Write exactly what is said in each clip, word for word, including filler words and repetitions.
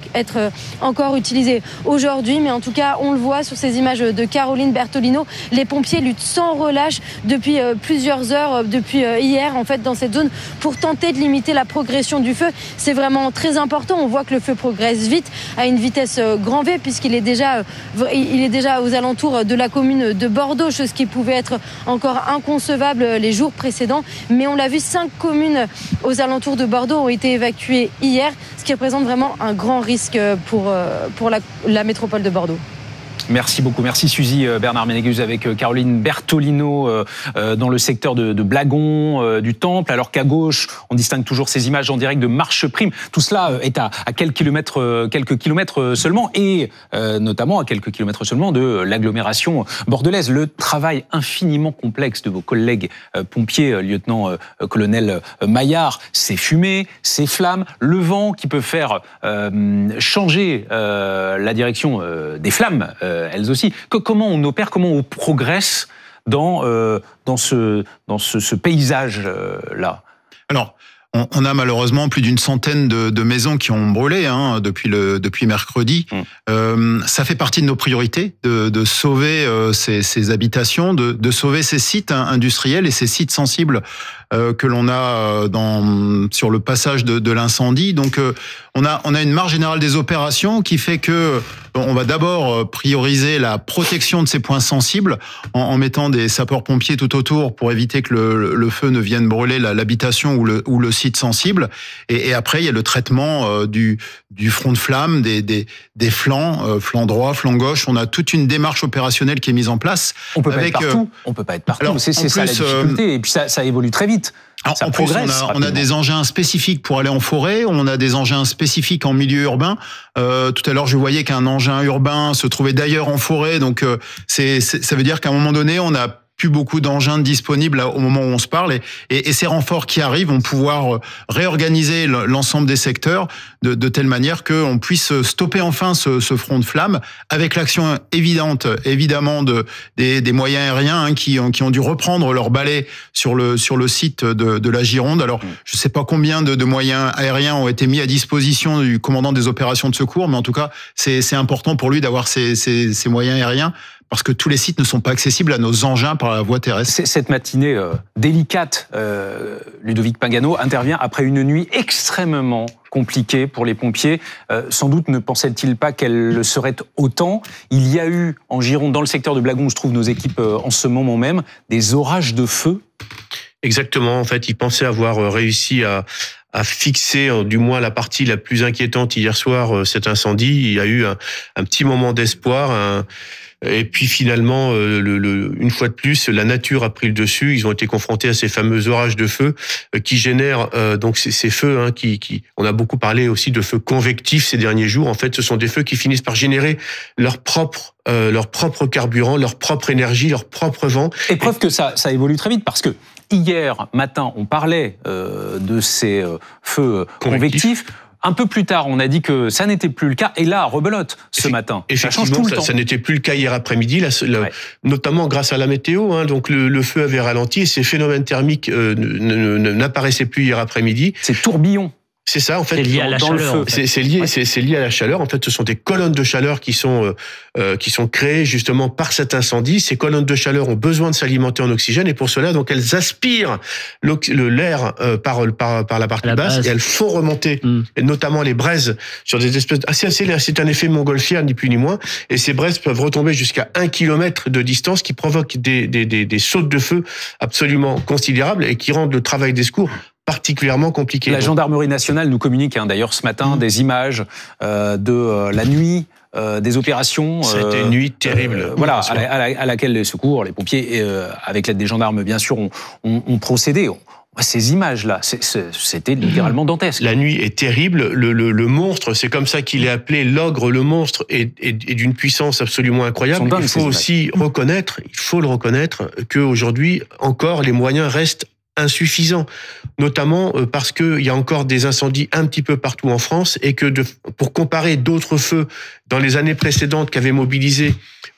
être encore utilisé aujourd'hui, mais en tout cas, on le voit sur ces images de Caroline Bertolino, les pompiers luttent sans relâche depuis plusieurs heures, depuis hier, en fait, dans cette zone, pour tenter de limiter la progression du feu. C'est vraiment très important. On voit que le feu progresse vite, à une vitesse grand V, puisqu'il est déjà, il est déjà aux alentours de la commune de Bordeaux, chose qui pouvait être encore inconcevable les jours précédents. Mais on l'a vu, cinq communes aux alentours de Bordeaux ont été évacuées hier, ce qui représente vraiment un grand risque pour, pour la, la métropole de Bordeaux. Merci beaucoup. Merci Suzy. Bernard Ménégus avec Caroline Bertolino dans le secteur de, de Blagon, du Temple, alors qu'à gauche, on distingue toujours ces images en direct de Marcheprime. Tout cela est à, à quelques kilomètres, quelques kilomètres seulement, et euh, notamment à quelques kilomètres seulement de l'agglomération bordelaise. Le travail infiniment complexe de vos collègues euh, pompiers, euh, lieutenant-colonel euh, Maillard, ces fumées, ces flammes, le vent qui peut faire euh, changer euh, la direction euh, des flammes, euh, elles aussi. Que, comment on opère, comment on progresse dans, euh, dans ce, dans ce, ce paysage-là? Alors, on, on a malheureusement plus d'une centaine de, de maisons qui ont brûlé hein, depuis, le, depuis mercredi. Mmh. Euh, ça fait partie de nos priorités, de, de sauver euh, ces, ces habitations, de, de sauver ces sites industriels et ces sites sensibles euh, que l'on a dans, sur le passage de, de l'incendie. Donc, euh, on a, on a une marge générale des opérations qui fait que on va d'abord prioriser la protection de ces points sensibles en, en mettant des sapeurs-pompiers tout autour pour éviter que le, le feu ne vienne brûler l'habitation ou le, ou le site sensible. Et, et après, il y a le traitement euh, du, du front de flamme, des, des, des flancs, euh, flanc droit, flanc gauche. On a toute une démarche opérationnelle qui est mise en place. On peut avec, pas être partout. Euh, on peut pas être partout. C'est ça la difficulté. Euh, et puis ça, ça évolue très vite. Alors, en plus, on a, on a des engins spécifiques pour aller en forêt, on a des engins spécifiques en milieu urbain. Euh, tout à l'heure, je voyais qu'un engin urbain se trouvait d'ailleurs en forêt, donc euh, c'est, c'est, ça veut dire qu'à un moment donné, on a plus beaucoup d'engins disponibles au moment où on se parle et, et, et ces renforts qui arrivent vont pouvoir réorganiser l'ensemble des secteurs de, de telle manière qu'on puisse stopper enfin ce, ce front de flamme avec l'action évidente, évidemment, de, des, des moyens aériens hein, qui, ont, qui ont dû reprendre leur balai sur le, sur le site de, de la Gironde. Alors, je ne sais pas combien de, de moyens aériens ont été mis à disposition du commandant des opérations de secours, mais en tout cas, c'est, c'est important pour lui d'avoir ces, ces, ces moyens aériens, parce que tous les sites ne sont pas accessibles à nos engins par la voie terrestre. Cette matinée euh, délicate, euh, Ludovic Pagano intervient après une nuit extrêmement compliquée pour les pompiers. Euh, sans doute ne pensait-il pas qu'elle le serait autant. Il y a eu en Gironde, dans le secteur de Blagon, où se trouvent nos équipes euh, en ce moment même, des orages de feu. Exactement. En fait, il pensait avoir réussi à à fixer du moins la partie la plus inquiétante hier soir, cet incendie. Il y a eu un, un petit moment d'espoir, un Et puis finalement, euh, le, le, une fois de plus, la nature a pris le dessus. Ils ont été confrontés à ces fameux orages de feu euh, qui génèrent euh, donc ces, ces feux. Hein, qui, qui, on a beaucoup parlé aussi de feux convectifs ces derniers jours. En fait, ce sont des feux qui finissent par générer leur propre, euh, leur propre carburant, leur propre énergie, leur propre vent. Et preuve que ça, ça évolue très vite, parce que hier matin, on parlait euh, de ces euh, feux convectifs. Un peu plus tard, on a dit que ça n'était plus le cas. Et là, rebelote, ce matin. Ça change tout le ça, temps. Ça n'était plus le cas hier après-midi, là, là, ouais. Notamment grâce à la météo. Hein, donc le, le feu avait ralenti et ces phénomènes thermiques euh, n'apparaissaient plus hier après-midi. C'est tourbillon. C'est ça, en fait. C'est lié à la chaleur. En fait. C'est, c'est lié, ouais. c'est, c'est lié à la chaleur. En fait, ce sont des colonnes de chaleur qui sont euh, qui sont créées justement par cet incendie. Ces colonnes de chaleur ont besoin de s'alimenter en oxygène et pour cela, donc elles aspirent le, l'air euh, par par par la partie la basse base. Et elles font remonter, mm. et notamment les braises sur des espèces. Ah, c'est, c'est, c'est un effet montgolfière ni plus ni moins. Et ces braises peuvent retomber jusqu'à un kilomètre de distance, qui provoquent des des des, des sautes de feu absolument considérables et qui rendent le travail des secours particulièrement compliqué. La gendarmerie nationale nous communique hein, d'ailleurs ce matin mmh. des images euh, de euh, la nuit euh, des opérations. C'était euh, une nuit terrible. Euh, voilà, à, la, à, la, à laquelle les secours, les pompiers, euh, avec l'aide des gendarmes bien sûr, ont, ont, ont procédé. On, ces images-là, c'est, c'est, c'était littéralement dantesque. La nuit est terrible. Le, le, le monstre, c'est comme ça qu'il est appelé, l'ogre, le monstre, est, est, est d'une puissance absolument incroyable. Il faut aussi images. reconnaître, il faut le reconnaître, qu'aujourd'hui encore les moyens restent insuffisant, notamment parce qu'il y a encore des incendies un petit peu partout en France et que de, pour comparer d'autres feux dans les années précédentes qui avaient mobilisé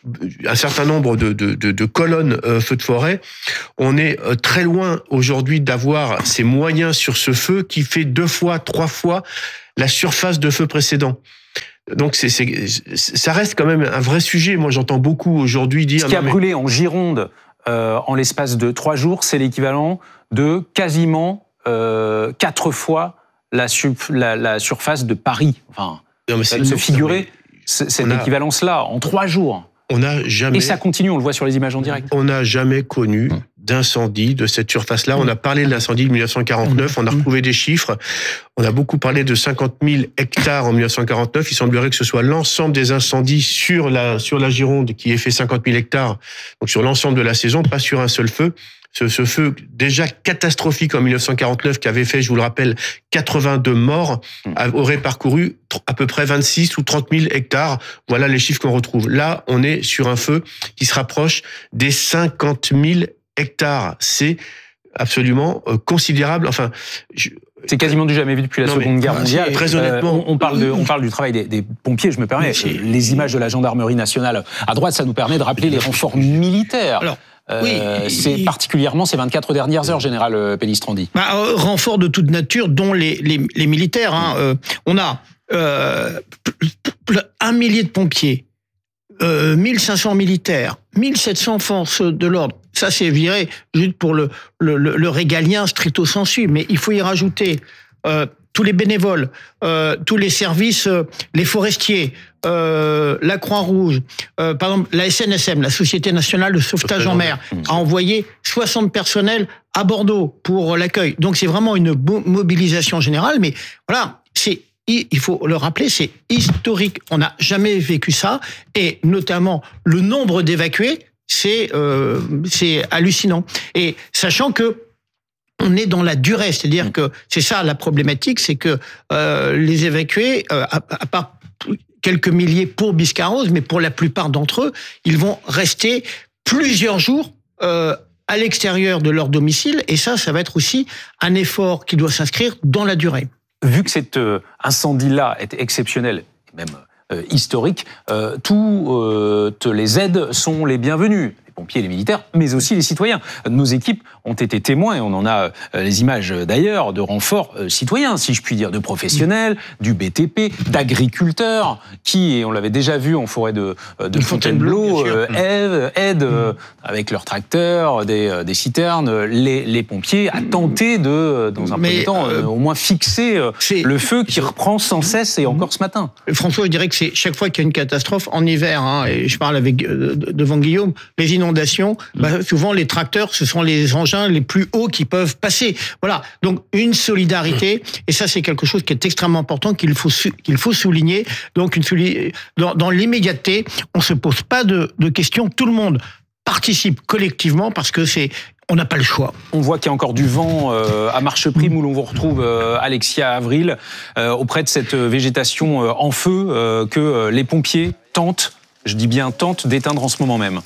un certain nombre de, de, de, de colonnes euh, feux de forêt, on est très loin aujourd'hui d'avoir ces moyens sur ce feu qui fait deux fois, trois fois la surface de feu précédent. Donc c'est, c'est, ça reste quand même un vrai sujet. Moi, j'entends beaucoup aujourd'hui dire... Ce qui a non, mais... brûlé en Gironde euh, en l'espace de trois jours, c'est l'équivalent de quasiment euh, quatre fois la, su- la, la surface de Paris. Enfin, non, mais c'est de se figurer c'est, cette a... équivalence-là en trois jours. On n'a jamais... Et ça continue, on le voit sur les images en direct. On n'a jamais connu d'incendie de cette surface-là. On a parlé de l'incendie de dix-neuf cent quarante-neuf, on a retrouvé des chiffres. On a beaucoup parlé de cinquante mille hectares en dix-neuf cent quarante-neuf. Il semblerait que ce soit l'ensemble des incendies sur la, sur la Gironde qui ait fait cinquante mille hectares, donc sur l'ensemble de la saison, pas sur un seul feu. Ce, ce feu déjà catastrophique en dix-neuf cent quarante-neuf qui avait fait, je vous le rappelle, quatre-vingt-deux morts, aurait parcouru à peu près vingt-six ou trente mille hectares. Voilà les chiffres qu'on retrouve. Là, on est sur un feu qui se rapproche des cinquante mille hectares. C'est absolument euh, considérable. Enfin, je... c'est quasiment du jamais vu depuis la non, Seconde Guerre mondiale. Très honnêtement, euh, on, on parle de, on parle du travail des, des pompiers. Je me permets, les images de la gendarmerie nationale à droite, ça nous permet de rappeler les renforts militaires. Alors, Euh, oui, c'est il... particulièrement ces vingt-quatre dernières heures, Général Pellistrandi. Bah, euh, renfort de toute nature, dont les, les, les militaires. Hein. Euh, on a euh, un millier de pompiers, euh, mille cinq cents militaires, mille sept cents forces de l'ordre. Ça, c'est viré juste pour le, le, le, le régalien stricto sensu. Mais il faut y rajouter euh, tous les bénévoles, euh, tous les services, euh, les forestiers, euh, la Croix-Rouge, euh, par exemple la S N S M, la Société Nationale de Sauvetage en Mer, a envoyé soixante personnels à Bordeaux pour l'accueil. Donc c'est vraiment une mobilisation générale, mais voilà, c'est il faut le rappeler, c'est historique. On n'a jamais vécu ça, et notamment le nombre d'évacués, c'est euh, c'est hallucinant. Et sachant que on est dans la durée, c'est-à-dire que c'est ça la problématique, c'est que euh, les évacués, euh, à, à part quelques milliers pour Biscarrosse, mais pour la plupart d'entre eux, ils vont rester plusieurs jours euh, à l'extérieur de leur domicile, et ça, ça va être aussi un effort qui doit s'inscrire dans la durée. Vu que cet euh, incendie-là est exceptionnel, même euh, historique, euh, toutes euh, les aides sont les bienvenues. Les pompiers, les militaires, mais aussi les citoyens. Nos équipes ont été témoins, et on en a euh, les images d'ailleurs, de renforts euh, citoyens, si je puis dire, de professionnels, du B T P, d'agriculteurs, qui, et on l'avait déjà vu en forêt de, de Fontainebleau, euh, aident, aident euh, avec leurs tracteurs, des, euh, des citernes, les, les pompiers à tenter de, dans un mais, premier temps, euh, au moins fixer euh, le feu qui reprend sans cesse, et encore ce matin. François, je dirais que c'est chaque fois qu'il y a une catastrophe, en hiver, hein, et je parle avec euh, devant Guillaume, les inondations, bah, souvent les tracteurs, ce sont les engins les plus hauts qui peuvent passer. Voilà, donc une solidarité, et ça c'est quelque chose qui est extrêmement important, qu'il faut qu'il faut souligner. Donc une dans, dans l'immédiateté, on se pose pas de, de questions, tout le monde participe collectivement parce que c'est on n'a pas le choix. On voit qu'il y a encore du vent euh, à Marcheprime, où l'on vous retrouve, euh, Alexia Avril, euh, auprès de cette végétation euh, en feu euh, que euh, les pompiers tentent, je dis bien tentent, d'éteindre en ce moment même.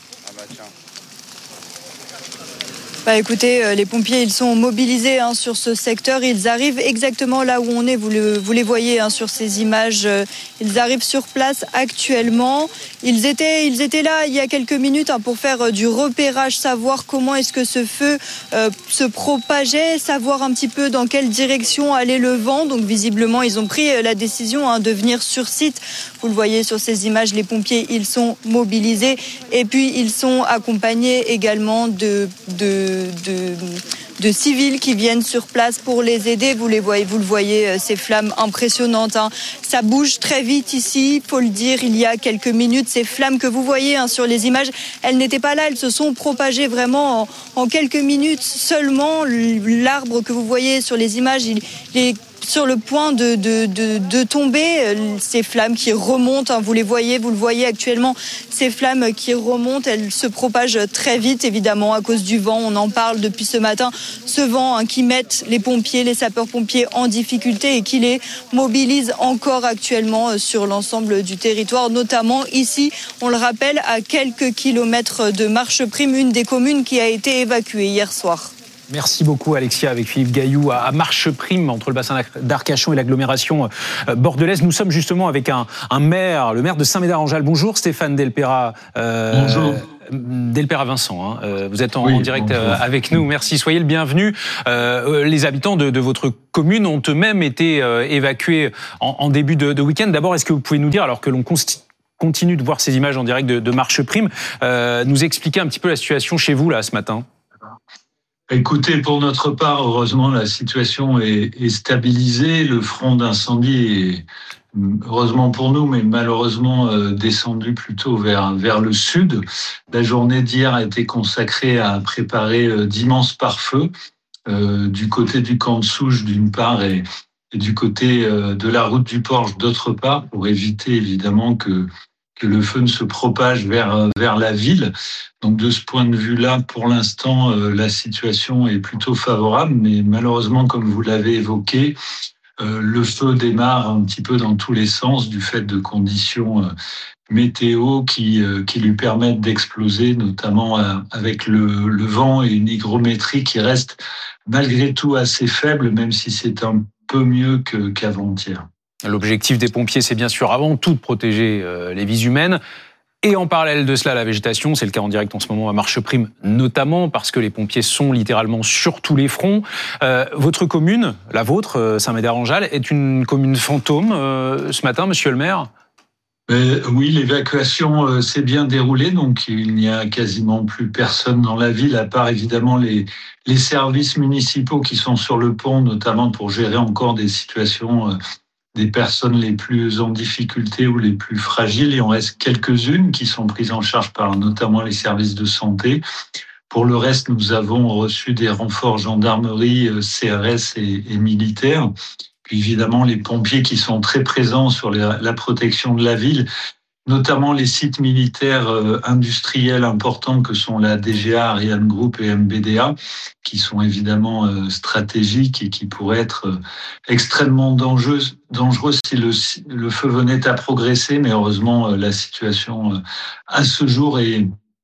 Bah écoutez, les pompiers, ils sont mobilisés hein, sur ce secteur. Ils arrivent exactement là où on est. Vous, le, vous les voyez hein, sur ces images. Ils arrivent sur place actuellement. Ils étaient, ils étaient là il y a quelques minutes hein, pour faire du repérage, savoir comment est-ce que ce feu euh, se propageait, savoir un petit peu dans quelle direction allait le vent. Donc visiblement, ils ont pris la décision hein, de venir sur site. Vous le voyez sur ces images, les pompiers, ils sont mobilisés. Et puis, ils sont accompagnés également de... de De, de civils qui viennent sur place pour les aider. Vous les voyez, vous le voyez, ces flammes impressionnantes. Hein. Ça bouge très vite ici, faut le dire. Il y a quelques minutes, ces flammes que vous voyez hein, sur les images, elles n'étaient pas là. Elles se sont propagées vraiment en, en quelques minutes seulement. L'arbre que vous voyez sur les images, il, il est sur le point de, de, de, de tomber, ces flammes qui remontent, hein, vous les voyez, vous le voyez actuellement, ces flammes qui remontent, elles se propagent très vite, évidemment, à cause du vent, on en parle depuis ce matin, ce vent hein, qui met les pompiers, les sapeurs-pompiers en difficulté et qui les mobilise encore actuellement sur l'ensemble du territoire, notamment ici, on le rappelle, à quelques kilomètres de Marcheprime, une des communes qui a été évacuée hier soir. Merci beaucoup Alexia avec Philippe Gailloux à Marcheprime entre le bassin d'Arcachon et l'agglomération bordelaise. Nous sommes justement avec un, un maire, le maire de Saint-Médard-en-Jalles. Bonjour Stéphane Delpera. Euh, Bonjour. Delpera Vincent, hein. euh, vous êtes en, oui, en direct bonjour. avec nous. Merci, soyez le bienvenu. Euh, les habitants de, de votre commune ont eux-mêmes été euh, évacués en, en début de, de week-end. D'abord, est-ce que vous pouvez nous dire, alors que l'on consti- continue de voir ces images en direct de, de Marcheprime, euh, nous expliquer un petit peu la situation chez vous là ce matin? Écoutez, pour notre part, heureusement, la situation est, est stabilisée. Le front d'incendie est, heureusement pour nous, mais malheureusement euh, descendu plutôt vers, vers le sud. La journée d'hier a été consacrée à préparer euh, d'immenses pare-feux euh, du côté du camp de Souche d'une part et, et du côté euh, de la route du Porche d'autre part, pour éviter évidemment que que le feu ne se propage vers vers la ville. Donc de ce point de vue-là, pour l'instant, euh, la situation est plutôt favorable, mais malheureusement, comme vous l'avez évoqué, euh, le feu démarre un petit peu dans tous les sens du fait de conditions euh, météo qui euh, qui lui permettent d'exploser, notamment euh, avec le, le vent et une hygrométrie qui reste malgré tout assez faible, même si c'est un peu mieux que, qu'avant-hier. L'objectif des pompiers, c'est bien sûr avant tout de protéger euh, les vies humaines. Et en parallèle de cela, la végétation, c'est le cas en direct en ce moment à Marcheprime, notamment parce que les pompiers sont littéralement sur tous les fronts. Euh, votre commune, la vôtre, Saint-Médard-en-Jalles, est une commune fantôme euh, ce matin, monsieur le maire ? Euh, oui, l'évacuation euh, s'est bien déroulée, donc il n'y a quasiment plus personne dans la ville, à part évidemment les, les services municipaux qui sont sur le pont, notamment pour gérer encore des situations... Euh, des personnes les plus en difficulté ou les plus fragiles. Il en reste quelques-unes qui sont prises en charge par notamment les services de santé. Pour le reste, nous avons reçu des renforts gendarmerie, C R S et, et militaires. Puis évidemment, les pompiers qui sont très présents sur la, la protection de la ville, notamment les sites militaires euh, industriels importants que sont la D G A, Ariane Group et M B D A, qui sont évidemment euh, stratégiques et qui pourraient être euh, extrêmement dangereux, dangereux si le, si le feu venait à progresser. Mais heureusement, euh, la situation euh, à ce jour est...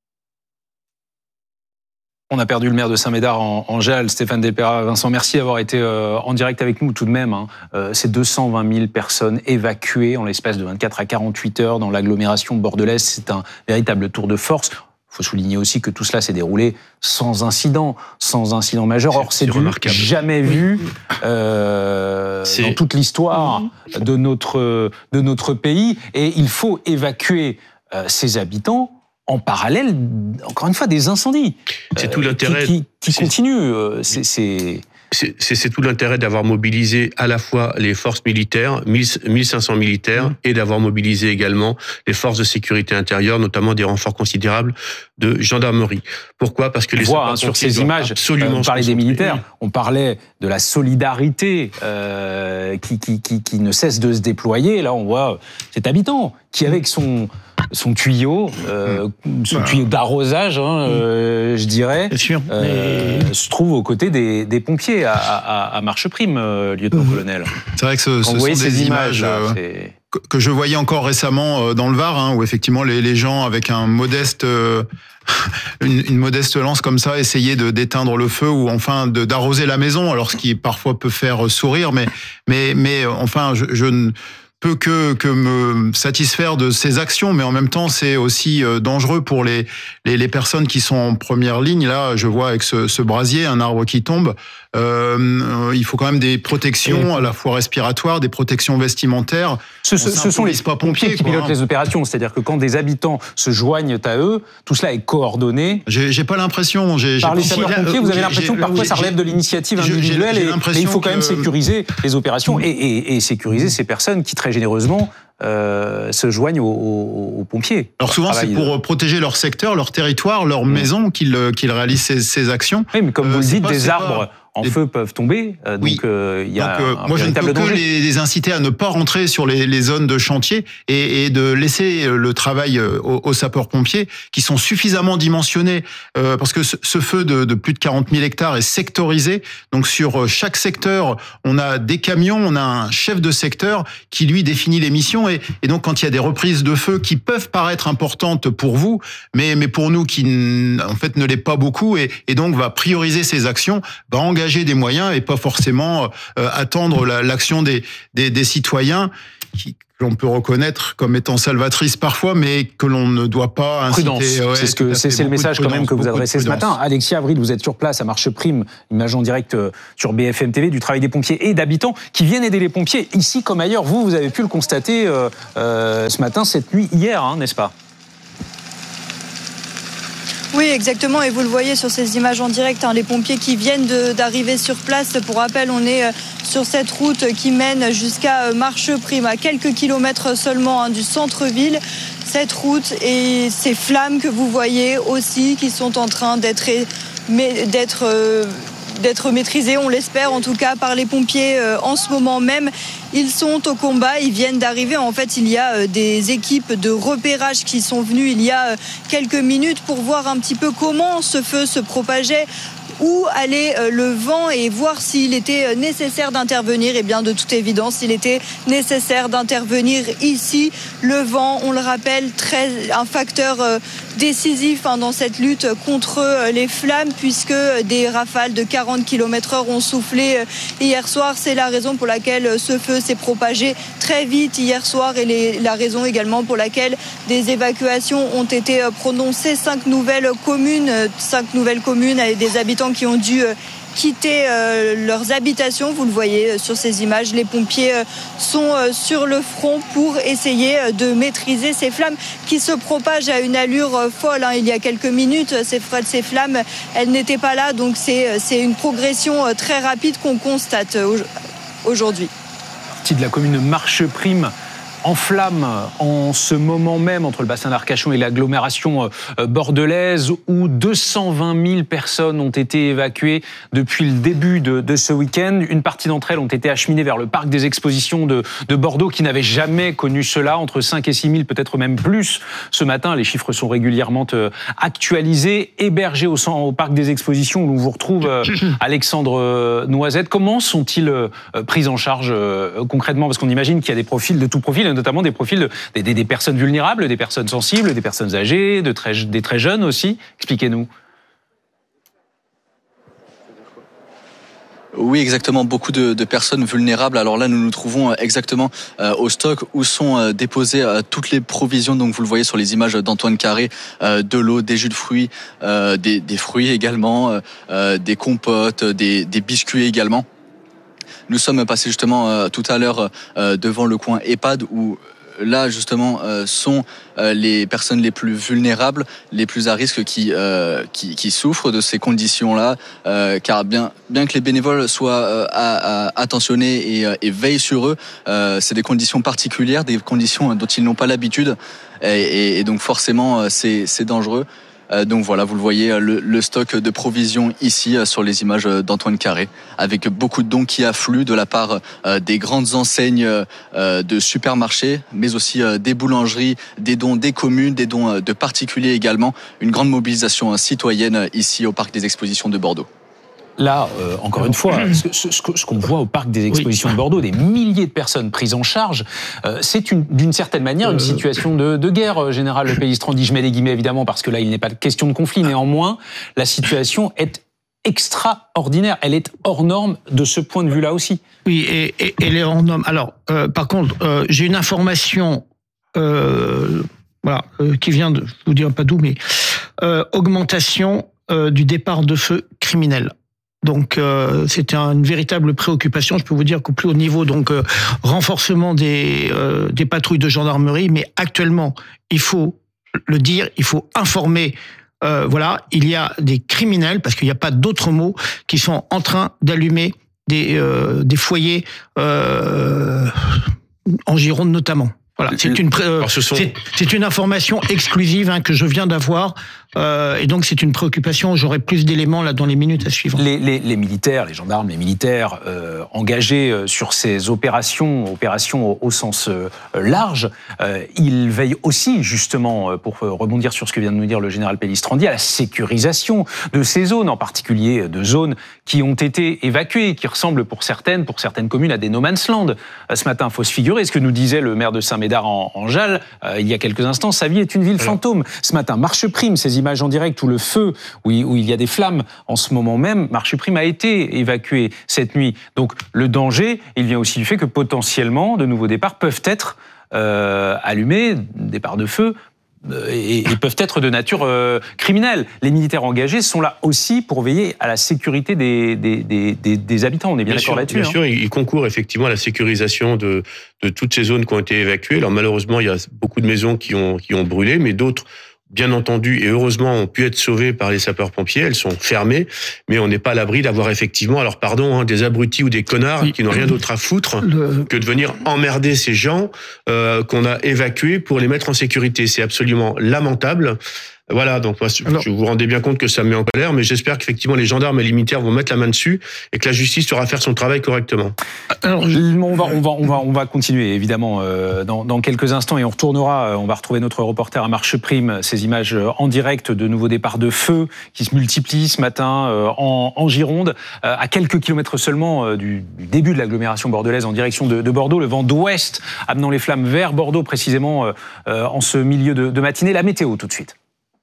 On a perdu le maire de Saint-Médard-en-Jalles, Stéphane Delpera. Vincent, merci d'avoir été euh, en direct avec nous tout de même. Hein. Euh, c'est deux cent vingt mille personnes évacuées en l'espace de vingt-quatre à quarante-huit heures dans l'agglomération bordelaise. C'est un véritable tour de force. Il faut souligner aussi que tout cela s'est déroulé sans incident, sans incident majeur. Or, c'est, c'est du jamais vu euh, dans toute l'histoire de notre, de notre pays. Et il faut évacuer euh, ses habitants en parallèle, encore une fois, des incendies. C'est tout l'intérêt. Qui, qui, qui continuent. C'est, c'est... C'est, c'est, c'est tout l'intérêt d'avoir mobilisé à la fois les forces militaires, mille cinq cents militaires, mmh. et d'avoir mobilisé également les forces de sécurité intérieure, notamment des renforts considérables de gendarmerie. Pourquoi ? Parce que on les voit hein, sur ces images, absolument euh, on parlait des militaires, oui. on parlait de la solidarité euh, qui, qui, qui, qui ne cesse de se déployer. Là, on voit cet habitant qui, avec son son tuyau, euh, son voilà. tuyau d'arrosage, hein, euh, je dirais, sûr, euh, mais... se trouve aux côtés des, des pompiers à, à, à Marcheprime, euh, lieutenant-colonel. C'est vrai que ce, ce sont des ces images, images là, euh, que, que je voyais encore récemment dans le Var, hein, où effectivement les, les gens avec un modeste... Euh, Une, une modeste lance comme ça, essayer de d'éteindre le feu ou enfin de d'arroser la maison, alors ce qui parfois peut faire sourire, mais mais mais enfin je, je ne peut que que me satisfaire de ces actions, mais en même temps c'est aussi dangereux pour les les, les personnes qui sont en première ligne. Là, je vois avec ce, ce brasier, un arbre qui tombe. Euh, il faut quand même des protections à la fois respiratoires, des protections vestimentaires. Ce, ce, ce sont les pas pompiers, pompiers qui pilotent hein. les opérations, c'est-à-dire que quand des habitants se joignent à eux, tout cela est coordonné. J'ai, j'ai pas l'impression. J'ai, Par j'ai les sapeurs-pompiers, vous avez l'impression que parfois ça relève de l'initiative individuelle, et, et il faut quand même que... sécuriser les opérations et, et, et sécuriser ces personnes qui très généreusement Euh, se joignent aux, aux, aux pompiers. Alors souvent, c'est pour protéger leur secteur, leur territoire, leur mmh. maison qu'ils qu'ils réalisent ces, ces actions. Oui, mais comme vous euh, le dites, des arbres, en les... feu peuvent tomber. Euh, donc, il oui. euh, y a donc, euh, un moi, je ne peux danger. que les, les inciter à ne pas rentrer sur les, les zones de chantier et, et de laisser le travail aux, aux sapeurs-pompiers qui sont suffisamment dimensionnés euh, parce que ce, ce feu de, de plus de quarante mille hectares est sectorisé. Donc, sur chaque secteur, on a des camions, on a un chef de secteur qui, lui, définit les missions. Et, et donc, quand il y a des reprises de feu qui peuvent paraître importantes pour vous, mais, mais pour nous qui, en fait, ne l'est pas beaucoup et, et donc va prioriser ses actions, va engager des moyens et pas forcément euh, attendre la, l'action des, des, des citoyens qui, que l'on peut reconnaître comme étant salvatrice parfois, mais que l'on ne doit pas inciter. Prudence, ouais, c'est, ce que, c'est, c'est le message quand même que vous adressez ce matin. Alexis Avril, vous êtes sur place à Marche Prime, image en direct sur B F M T V, du travail des pompiers et d'habitants qui viennent aider les pompiers, ici comme ailleurs. Vous, vous avez pu le constater euh, euh, ce matin, cette nuit, hier, hein, n'est-ce pas ? Oui, exactement, et vous le voyez sur ces images en direct, hein, les pompiers qui viennent de, d'arriver sur place. Pour rappel, on est sur cette route qui mène jusqu'à Marche Prime, à quelques kilomètres seulement hein, du centre-ville. Cette route et ces flammes que vous voyez aussi qui sont en train d'être, d'être, d'être maîtrisées, on l'espère en tout cas, par les pompiers en ce moment même. Ils sont au combat, ils viennent d'arriver. En fait, il y a des équipes de repérage qui sont venues il y a quelques minutes pour voir un petit peu comment ce feu se propageait, où allait le vent et voir s'il était nécessaire d'intervenir. Et bien, de toute évidence, il était nécessaire d'intervenir ici. Le vent, on le rappelle, très, un facteur décisif hein, dans cette lutte contre les flammes, puisque des rafales de quarante kilomètres heure ont soufflé hier soir. C'est la raison pour laquelle ce feu s'est propagé très vite hier soir et les, la raison également pour laquelle des évacuations ont été prononcées. Cinq nouvelles communes, cinq nouvelles communes avec des habitants qui ont dû quitter euh, leurs habitations. Vous le voyez sur ces images, les pompiers euh, sont euh, sur le front pour essayer euh, de maîtriser ces flammes qui se propagent à une allure euh, folle. Hein. Il y a quelques minutes, ces, ces flammes, elles n'étaient pas là, donc c'est, c'est une progression euh, très rapide qu'on constate euh, aujourd'hui. Partie de la commune de Marche Prime en flammes en ce moment même entre le bassin d'Arcachon et l'agglomération bordelaise où deux cent vingt mille personnes ont été évacuées depuis le début de, de ce week-end. Une partie d'entre elles ont été acheminées vers le parc des expositions de, de Bordeaux qui n'avait jamais connu cela, entre cinq et six mille, peut-être même plus ce matin. Les chiffres sont régulièrement actualisés. Hébergés au, au parc des expositions où l'on vous retrouve Alexandre Noisette. Comment sont-ils pris en charge concrètement ? Parce qu'on imagine qu'il y a des profils de tout profil, notamment des profils de, des, des, des personnes vulnérables, des personnes sensibles, des personnes âgées, de très, des très jeunes aussi. Expliquez-nous. Oui, exactement. Beaucoup de, de personnes vulnérables. Alors là, nous nous trouvons exactement euh, au stock où sont euh, déposées euh, toutes les provisions. Donc, vous le voyez sur les images d'Antoine Carré, euh, de l'eau, des jus de fruits, euh, des, des fruits également, euh, des compotes, des, des biscuits également. Nous sommes passés justement euh, tout à l'heure euh, devant le coin EHPAD où là justement euh, sont euh, les personnes les plus vulnérables, les plus à risque qui euh, qui, qui souffrent de ces conditions-là, euh, car bien bien que les bénévoles soient euh, à, à, attentionnés et, et veillent sur eux, euh, c'est des conditions particulières, des conditions dont ils n'ont pas l'habitude, et, et, et donc forcément c'est c'est dangereux. Donc voilà, vous le voyez, le, le stock de provisions ici sur les images d'Antoine Carré, avec beaucoup de dons qui affluent de la part des grandes enseignes de supermarchés, mais aussi des boulangeries, des dons des communes, des dons de particuliers également. Une grande mobilisation citoyenne ici au Parc des Expositions de Bordeaux. Là, euh, encore une fois, ce, ce, ce qu'on voit au Parc des Expositions oui. de Bordeaux, des milliers de personnes prises en charge, euh, c'est une, d'une certaine manière une situation de, de guerre générale. Le Pélistran dit, je mets des guillemets évidemment parce que là, il n'est pas question de conflit. Néanmoins, la situation est extraordinaire. Elle est hors norme de ce point de vue-là aussi. Oui, et, et elle est hors norme. Alors, euh, par contre, euh, j'ai une information euh, voilà, euh, qui vient de, je vous dirai pas d'où, mais euh, augmentation euh, du départ de feu criminel. Donc euh, c'était une véritable préoccupation. Je peux vous dire qu'au plus haut niveau, donc euh, renforcement des euh, des patrouilles de gendarmerie. Mais actuellement, il faut le dire, il faut informer. Euh, voilà, il y a des criminels, parce qu'il n'y a pas d'autre mot, qui sont en train d'allumer des euh, des foyers euh, en Gironde notamment. Voilà, c'est une, euh, sont... c'est, c'est une information exclusive hein, que je viens d'avoir. Euh, et donc c'est une préoccupation. J'aurai plus d'éléments là dans les minutes à suivre. Les, les, les militaires, les gendarmes, les militaires euh, engagés sur ces opérations, opérations au, au sens euh, large, euh, ils veillent aussi justement, pour rebondir sur ce que vient de nous dire le général Pellistrandi, à la sécurisation de ces zones, en particulier de zones qui ont été évacuées, qui ressemblent pour certaines, pour certaines communes à des no man's land. Ce matin, il faut se figurer ce que nous disait le maire de Saint-Médard en, en Jalles euh, il y a quelques instants. Sa vie est une ville fantôme. Ce matin, Marcheprime, ces images en direct où le feu, où il, où il y a des flammes en ce moment même, Marcheprime a été évacué cette nuit. Donc le danger, il vient aussi du fait que potentiellement de nouveaux départs peuvent être euh, allumés, départs de feu, et, et peuvent être de nature euh, criminelle. Les militaires engagés sont là aussi pour veiller à la sécurité des, des, des, des, des habitants. On est bien, bien d'accord sûr, là-dessus. Bien hein. sûr, ils concourent effectivement à la sécurisation de, de toutes ces zones qui ont été évacuées. Alors malheureusement, il y a beaucoup de maisons qui ont, qui ont brûlé, mais d'autres, bien entendu, et heureusement, ont pu être sauvées par les sapeurs-pompiers. Elles sont fermées, mais on n'est pas à l'abri d'avoir effectivement, alors pardon, hein, des abrutis ou des connards qui n'ont rien d'autre à foutre le... que de venir emmerder ces gens euh, qu'on a évacués pour les mettre en sécurité. C'est absolument lamentable. Voilà, donc moi, Alors, je vous rendez bien compte que ça me met en colère, mais j'espère qu'effectivement les gendarmes et les militaires vont mettre la main dessus et que la justice saura faire son travail correctement. Alors, on va, on va, on va, on va continuer évidemment euh, dans, dans quelques instants et on retournera. On va retrouver notre reporter à Marcheprime, ces images en direct de nouveaux départs de feu qui se multiplient ce matin euh, en, en Gironde, euh, à quelques kilomètres seulement euh, du, du début de l'agglomération bordelaise en direction de, de Bordeaux. Le vent d'ouest amenant les flammes vers Bordeaux précisément euh, euh, en ce milieu de, de matinée. La météo tout de suite.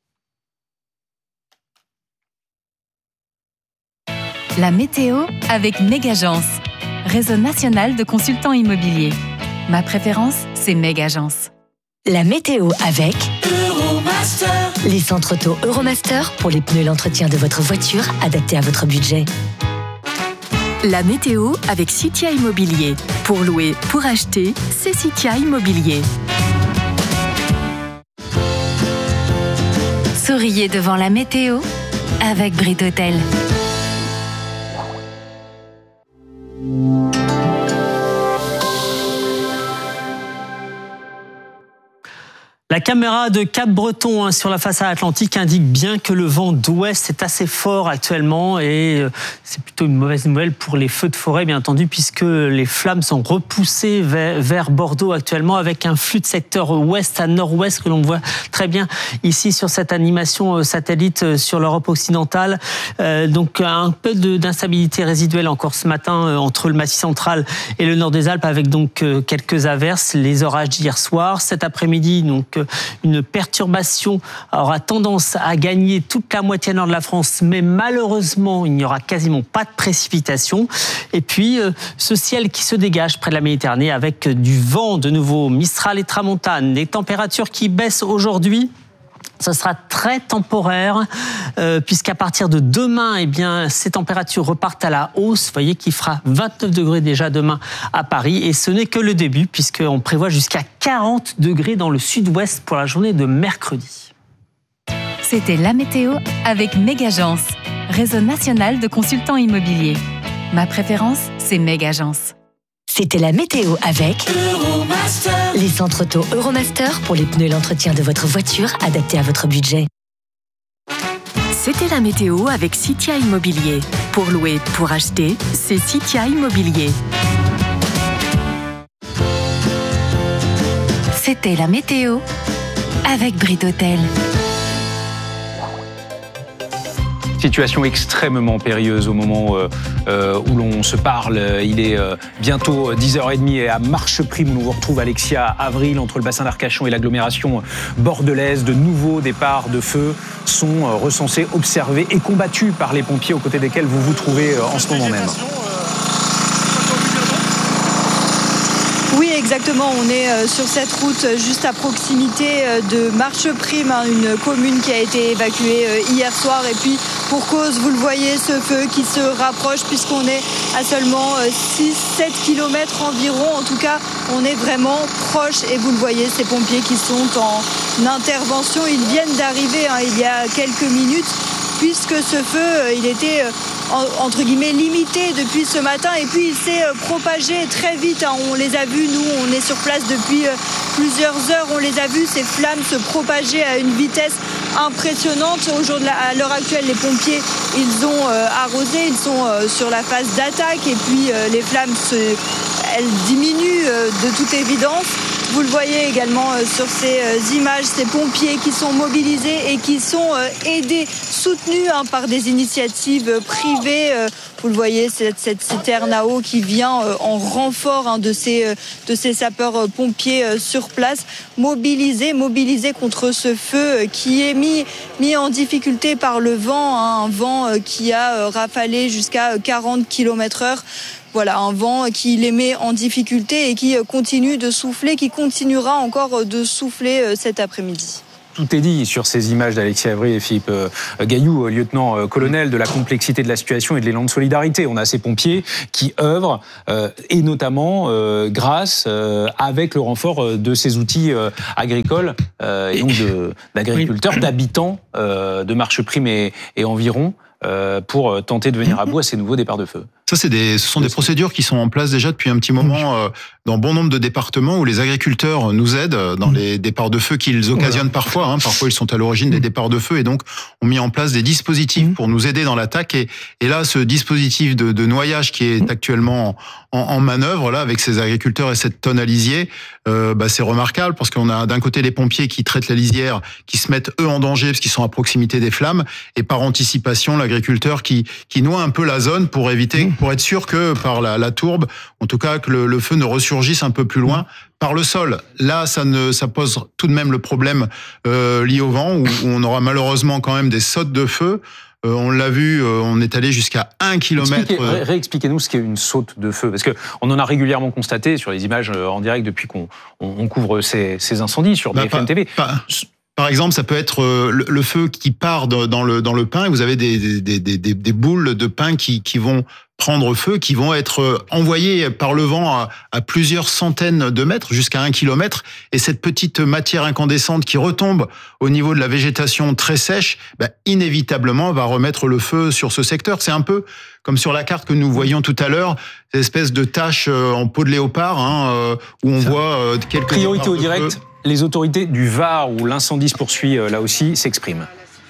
La météo avec Megagence, réseau national de consultants immobiliers. Ma préférence, c'est Megagence. La météo avec Euromaster. Les centres auto Euromaster pour les pneus et l'entretien de votre voiture adaptés à votre budget. La météo avec Citia Immobilier. Pour louer, pour acheter, c'est Citia Immobilier. Souriez devant la météo avec Brit Hôtel. La caméra de Cap-Breton hein, sur la façade atlantique indique bien que le vent d'ouest est assez fort actuellement et euh, c'est plutôt une mauvaise nouvelle pour les feux de forêt bien entendu puisque les flammes sont repoussées vers, vers Bordeaux actuellement avec un flux de secteur ouest à nord-ouest que l'on voit très bien ici sur cette animation satellite sur l'Europe occidentale. Euh, donc un peu de, d'instabilité résiduelle encore ce matin euh, entre le Massif central et le nord des Alpes avec donc euh, quelques averses, les orages d'hier soir. Cet après-midi donc une perturbation aura tendance à gagner toute la moitié nord de la France, mais malheureusement, il n'y aura quasiment pas de précipitations. Et puis, ce ciel qui se dégage près de la Méditerranée avec du vent de nouveau, Mistral et Tramontane, des températures qui baissent aujourd'hui. Ce sera très temporaire euh, puisqu'à partir de demain, eh bien, ces températures repartent à la hausse. Vous voyez qu'il fera vingt-neuf degrés déjà demain à Paris et ce n'est que le début puisqu'on prévoit jusqu'à quarante degrés dans le sud-ouest pour la journée de mercredi. C'était la météo avec Megagence, réseau national de consultants immobiliers. Ma préférence, c'est Megagence. C'était la météo avec Euromaster. Les centres auto Euromaster pour les pneus et l'entretien de votre voiture adaptés à votre budget. C'était la météo avec Citia Immobilier. Pour louer, pour acheter, c'est Citia Immobilier. C'était la météo avec Brit Hôtel. Situation extrêmement périlleuse au moment euh, où l'on se parle. Il est euh, bientôt dix heures trente et à Marcheprime, nous vous retrouve Alexia Avril entre le bassin d'Arcachon et l'agglomération bordelaise. De nouveaux départs de feu sont recensés, observés et combattus par les pompiers aux côtés desquels vous vous trouvez en ce moment même. Oui, exactement. On est sur cette route juste à proximité de Marcheprime, une commune qui a été évacuée hier soir. Et puis, pour cause, vous le voyez, ce feu qui se rapproche puisqu'on est à seulement six à sept kilomètres environ. En tout cas, on est vraiment proche. Et vous le voyez, ces pompiers qui sont en intervention, ils viennent d'arriver hein, il y a quelques minutes puisque ce feu, il était entre guillemets limité depuis ce matin et puis il s'est propagé très vite. On les a vus, nous on est sur place depuis plusieurs heures, on les a vus, ces flammes se propager à une vitesse impressionnante. Aujourd'hui, à l'heure actuelle, les pompiers, ils ont arrosé, ils sont sur la phase d'attaque et puis les flammes, se, elles diminuent de toute évidence. Vous le voyez également sur ces images, ces pompiers qui sont mobilisés et qui sont aidés, soutenus hein, par des initiatives privées. Vous le voyez, cette, cette citerne à eau qui vient en renfort hein, de ces, de ces sapeurs-pompiers sur place, mobilisés, mobilisés contre ce feu qui est mis, mis en difficulté par le vent, hein, un vent qui a rafalé jusqu'à quarante kilomètres heure. Voilà, un vent qui les met en difficulté et qui continue de souffler, qui continuera encore de souffler cet après-midi. Tout est dit sur ces images d'Alexis Avril et Philippe Gailloux, lieutenant-colonel, de la complexité de la situation et de l'élan de solidarité. On a ces pompiers qui œuvrent, euh, et notamment euh, grâce, euh, avec le renfort de ces outils euh, agricoles, euh, et donc de, d'agriculteurs, d'habitants euh, de Marcheprime et, et environ, euh, pour tenter de venir à bout à ces nouveaux départs de feu. Ça, c'est des, ce sont des procédures qui sont en place déjà depuis un petit moment euh, dans bon nombre de départements où les agriculteurs nous aident dans les départs de feu qu'ils occasionnent parfois. Hein, parfois, ils sont à l'origine des départs de feu et donc ont mis en place des dispositifs pour nous aider dans l'attaque. Et, et là, ce dispositif de, de noyage qui est actuellement en, en manœuvre là avec ces agriculteurs et cette tonne à lisier, euh, bah, c'est remarquable parce qu'on a d'un côté les pompiers qui traitent la lisière, qui se mettent eux en danger parce qu'ils sont à proximité des flammes, et par anticipation, l'agriculteur qui, qui noie un peu la zone pour éviter pour être sûr que par la, la tourbe, en tout cas que le, le feu ne ressurgisse un peu plus loin par le sol. Là, ça ne, ça pose tout de même le problème euh, lié au vent, où, où on aura malheureusement quand même des sautes de feu. Euh, on l'a vu, euh, on est allé jusqu'à un kilomètre. Ré- réexpliquez-nous ce qu'est une saute de feu, parce que on en a régulièrement constaté sur les images en direct depuis qu'on on, on couvre ces, ces incendies sur bah, B F M T V. Pas, pas. Par exemple, ça peut être le, le feu qui part dans le, dans le pain et vous avez des, des, des, des, des boules de pain qui, qui vont prendre feu, qui vont être envoyées par le vent à, à plusieurs centaines de mètres, jusqu'à un kilomètre. Et cette petite matière incandescente qui retombe au niveau de la végétation très sèche, bah, inévitablement va remettre le feu sur ce secteur. C'est un peu comme sur la carte que nous voyions tout à l'heure, cette espèce de tache en peau de léopard, hein, où on voit quelques... Priorité au direct. Feu. Les autorités du Var, où l'incendie se poursuit là aussi, s'expriment.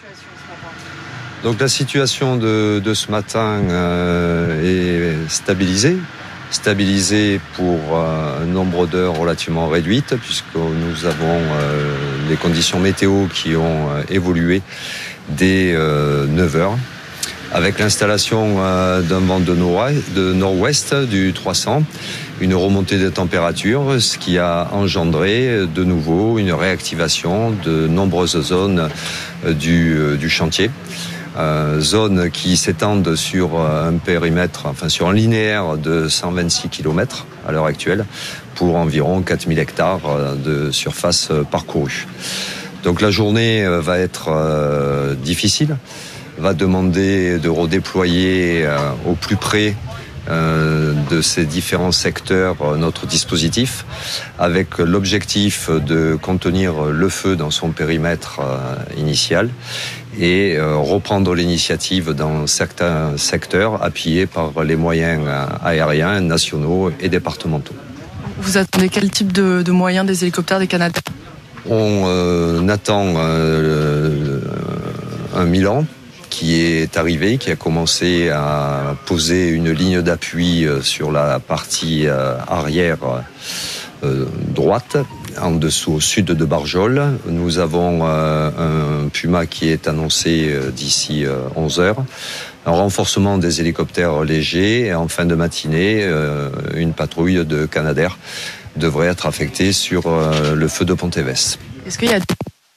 Donc la situation de, de ce matin euh, est stabilisée. Stabilisée pour euh, un nombre d'heures relativement réduite, puisque nous avons euh, des conditions météo qui ont euh, évolué dès euh, neuf heures. Avec l'installation euh, d'un vent de nord-ouest, de nord-ouest du trois cents, une remontée des températures, ce qui a engendré de nouveau une réactivation de nombreuses zones euh, du, euh, du chantier. Euh, zones qui s'étendent sur un périmètre, enfin sur un linéaire de cent vingt-six kilomètres à l'heure actuelle, pour environ quatre mille hectares de surface parcourue. Donc la journée va être euh, difficile, va demander de redéployer euh, au plus près euh, de ces différents secteurs euh, notre dispositif, avec l'objectif de contenir le feu dans son périmètre euh, initial et euh, reprendre l'initiative dans certains secteurs appuyés par les moyens euh, aériens, nationaux et départementaux. Vous attendez quel type de, de moyens des hélicoptères, des Canadair ? On euh, attend euh, un Milan qui est arrivé, qui a commencé à poser une ligne d'appui sur la partie arrière euh, droite, en dessous au sud de Barjol. Nous avons euh, un Puma qui est annoncé d'ici onze heures. Un renforcement des hélicoptères légers et en fin de matinée, euh, une patrouille de Canadair devrait être affectée sur euh, le feu de Ponteves. Est-ce qu'il y a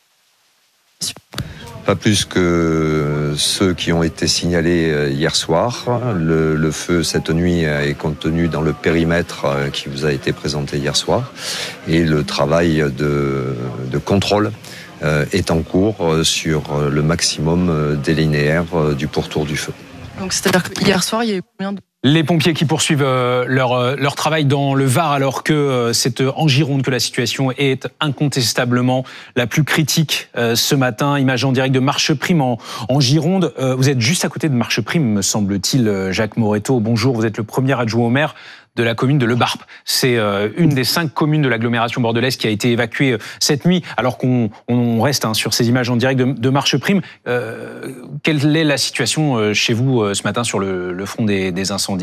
Pas plus que ceux qui ont été signalés hier soir. Le, le feu cette nuit est contenu dans le périmètre qui vous a été présenté hier soir. Et le travail de, de contrôle est en cours sur le maximum des linéaires du pourtour du feu. Donc c'est-à-dire que hier soir, il y a eu combien de Les pompiers qui poursuivent leur, leur travail dans le Var alors que c'est en Gironde que la situation est incontestablement la plus critique ce matin. Image en direct de Marcheprime en, en Gironde. Vous êtes juste à côté de Marcheprime, me semble-t-il, Jacques Moreto. Bonjour, vous êtes le premier adjoint au maire de la commune de Le Barp. C'est une des cinq communes de l'agglomération bordelaise qui a été évacuée cette nuit, alors qu'on on reste hein, sur ces images en direct de, de Marcheprime. Euh, quelle est la situation chez vous ce matin sur le, le front des, des incendies ?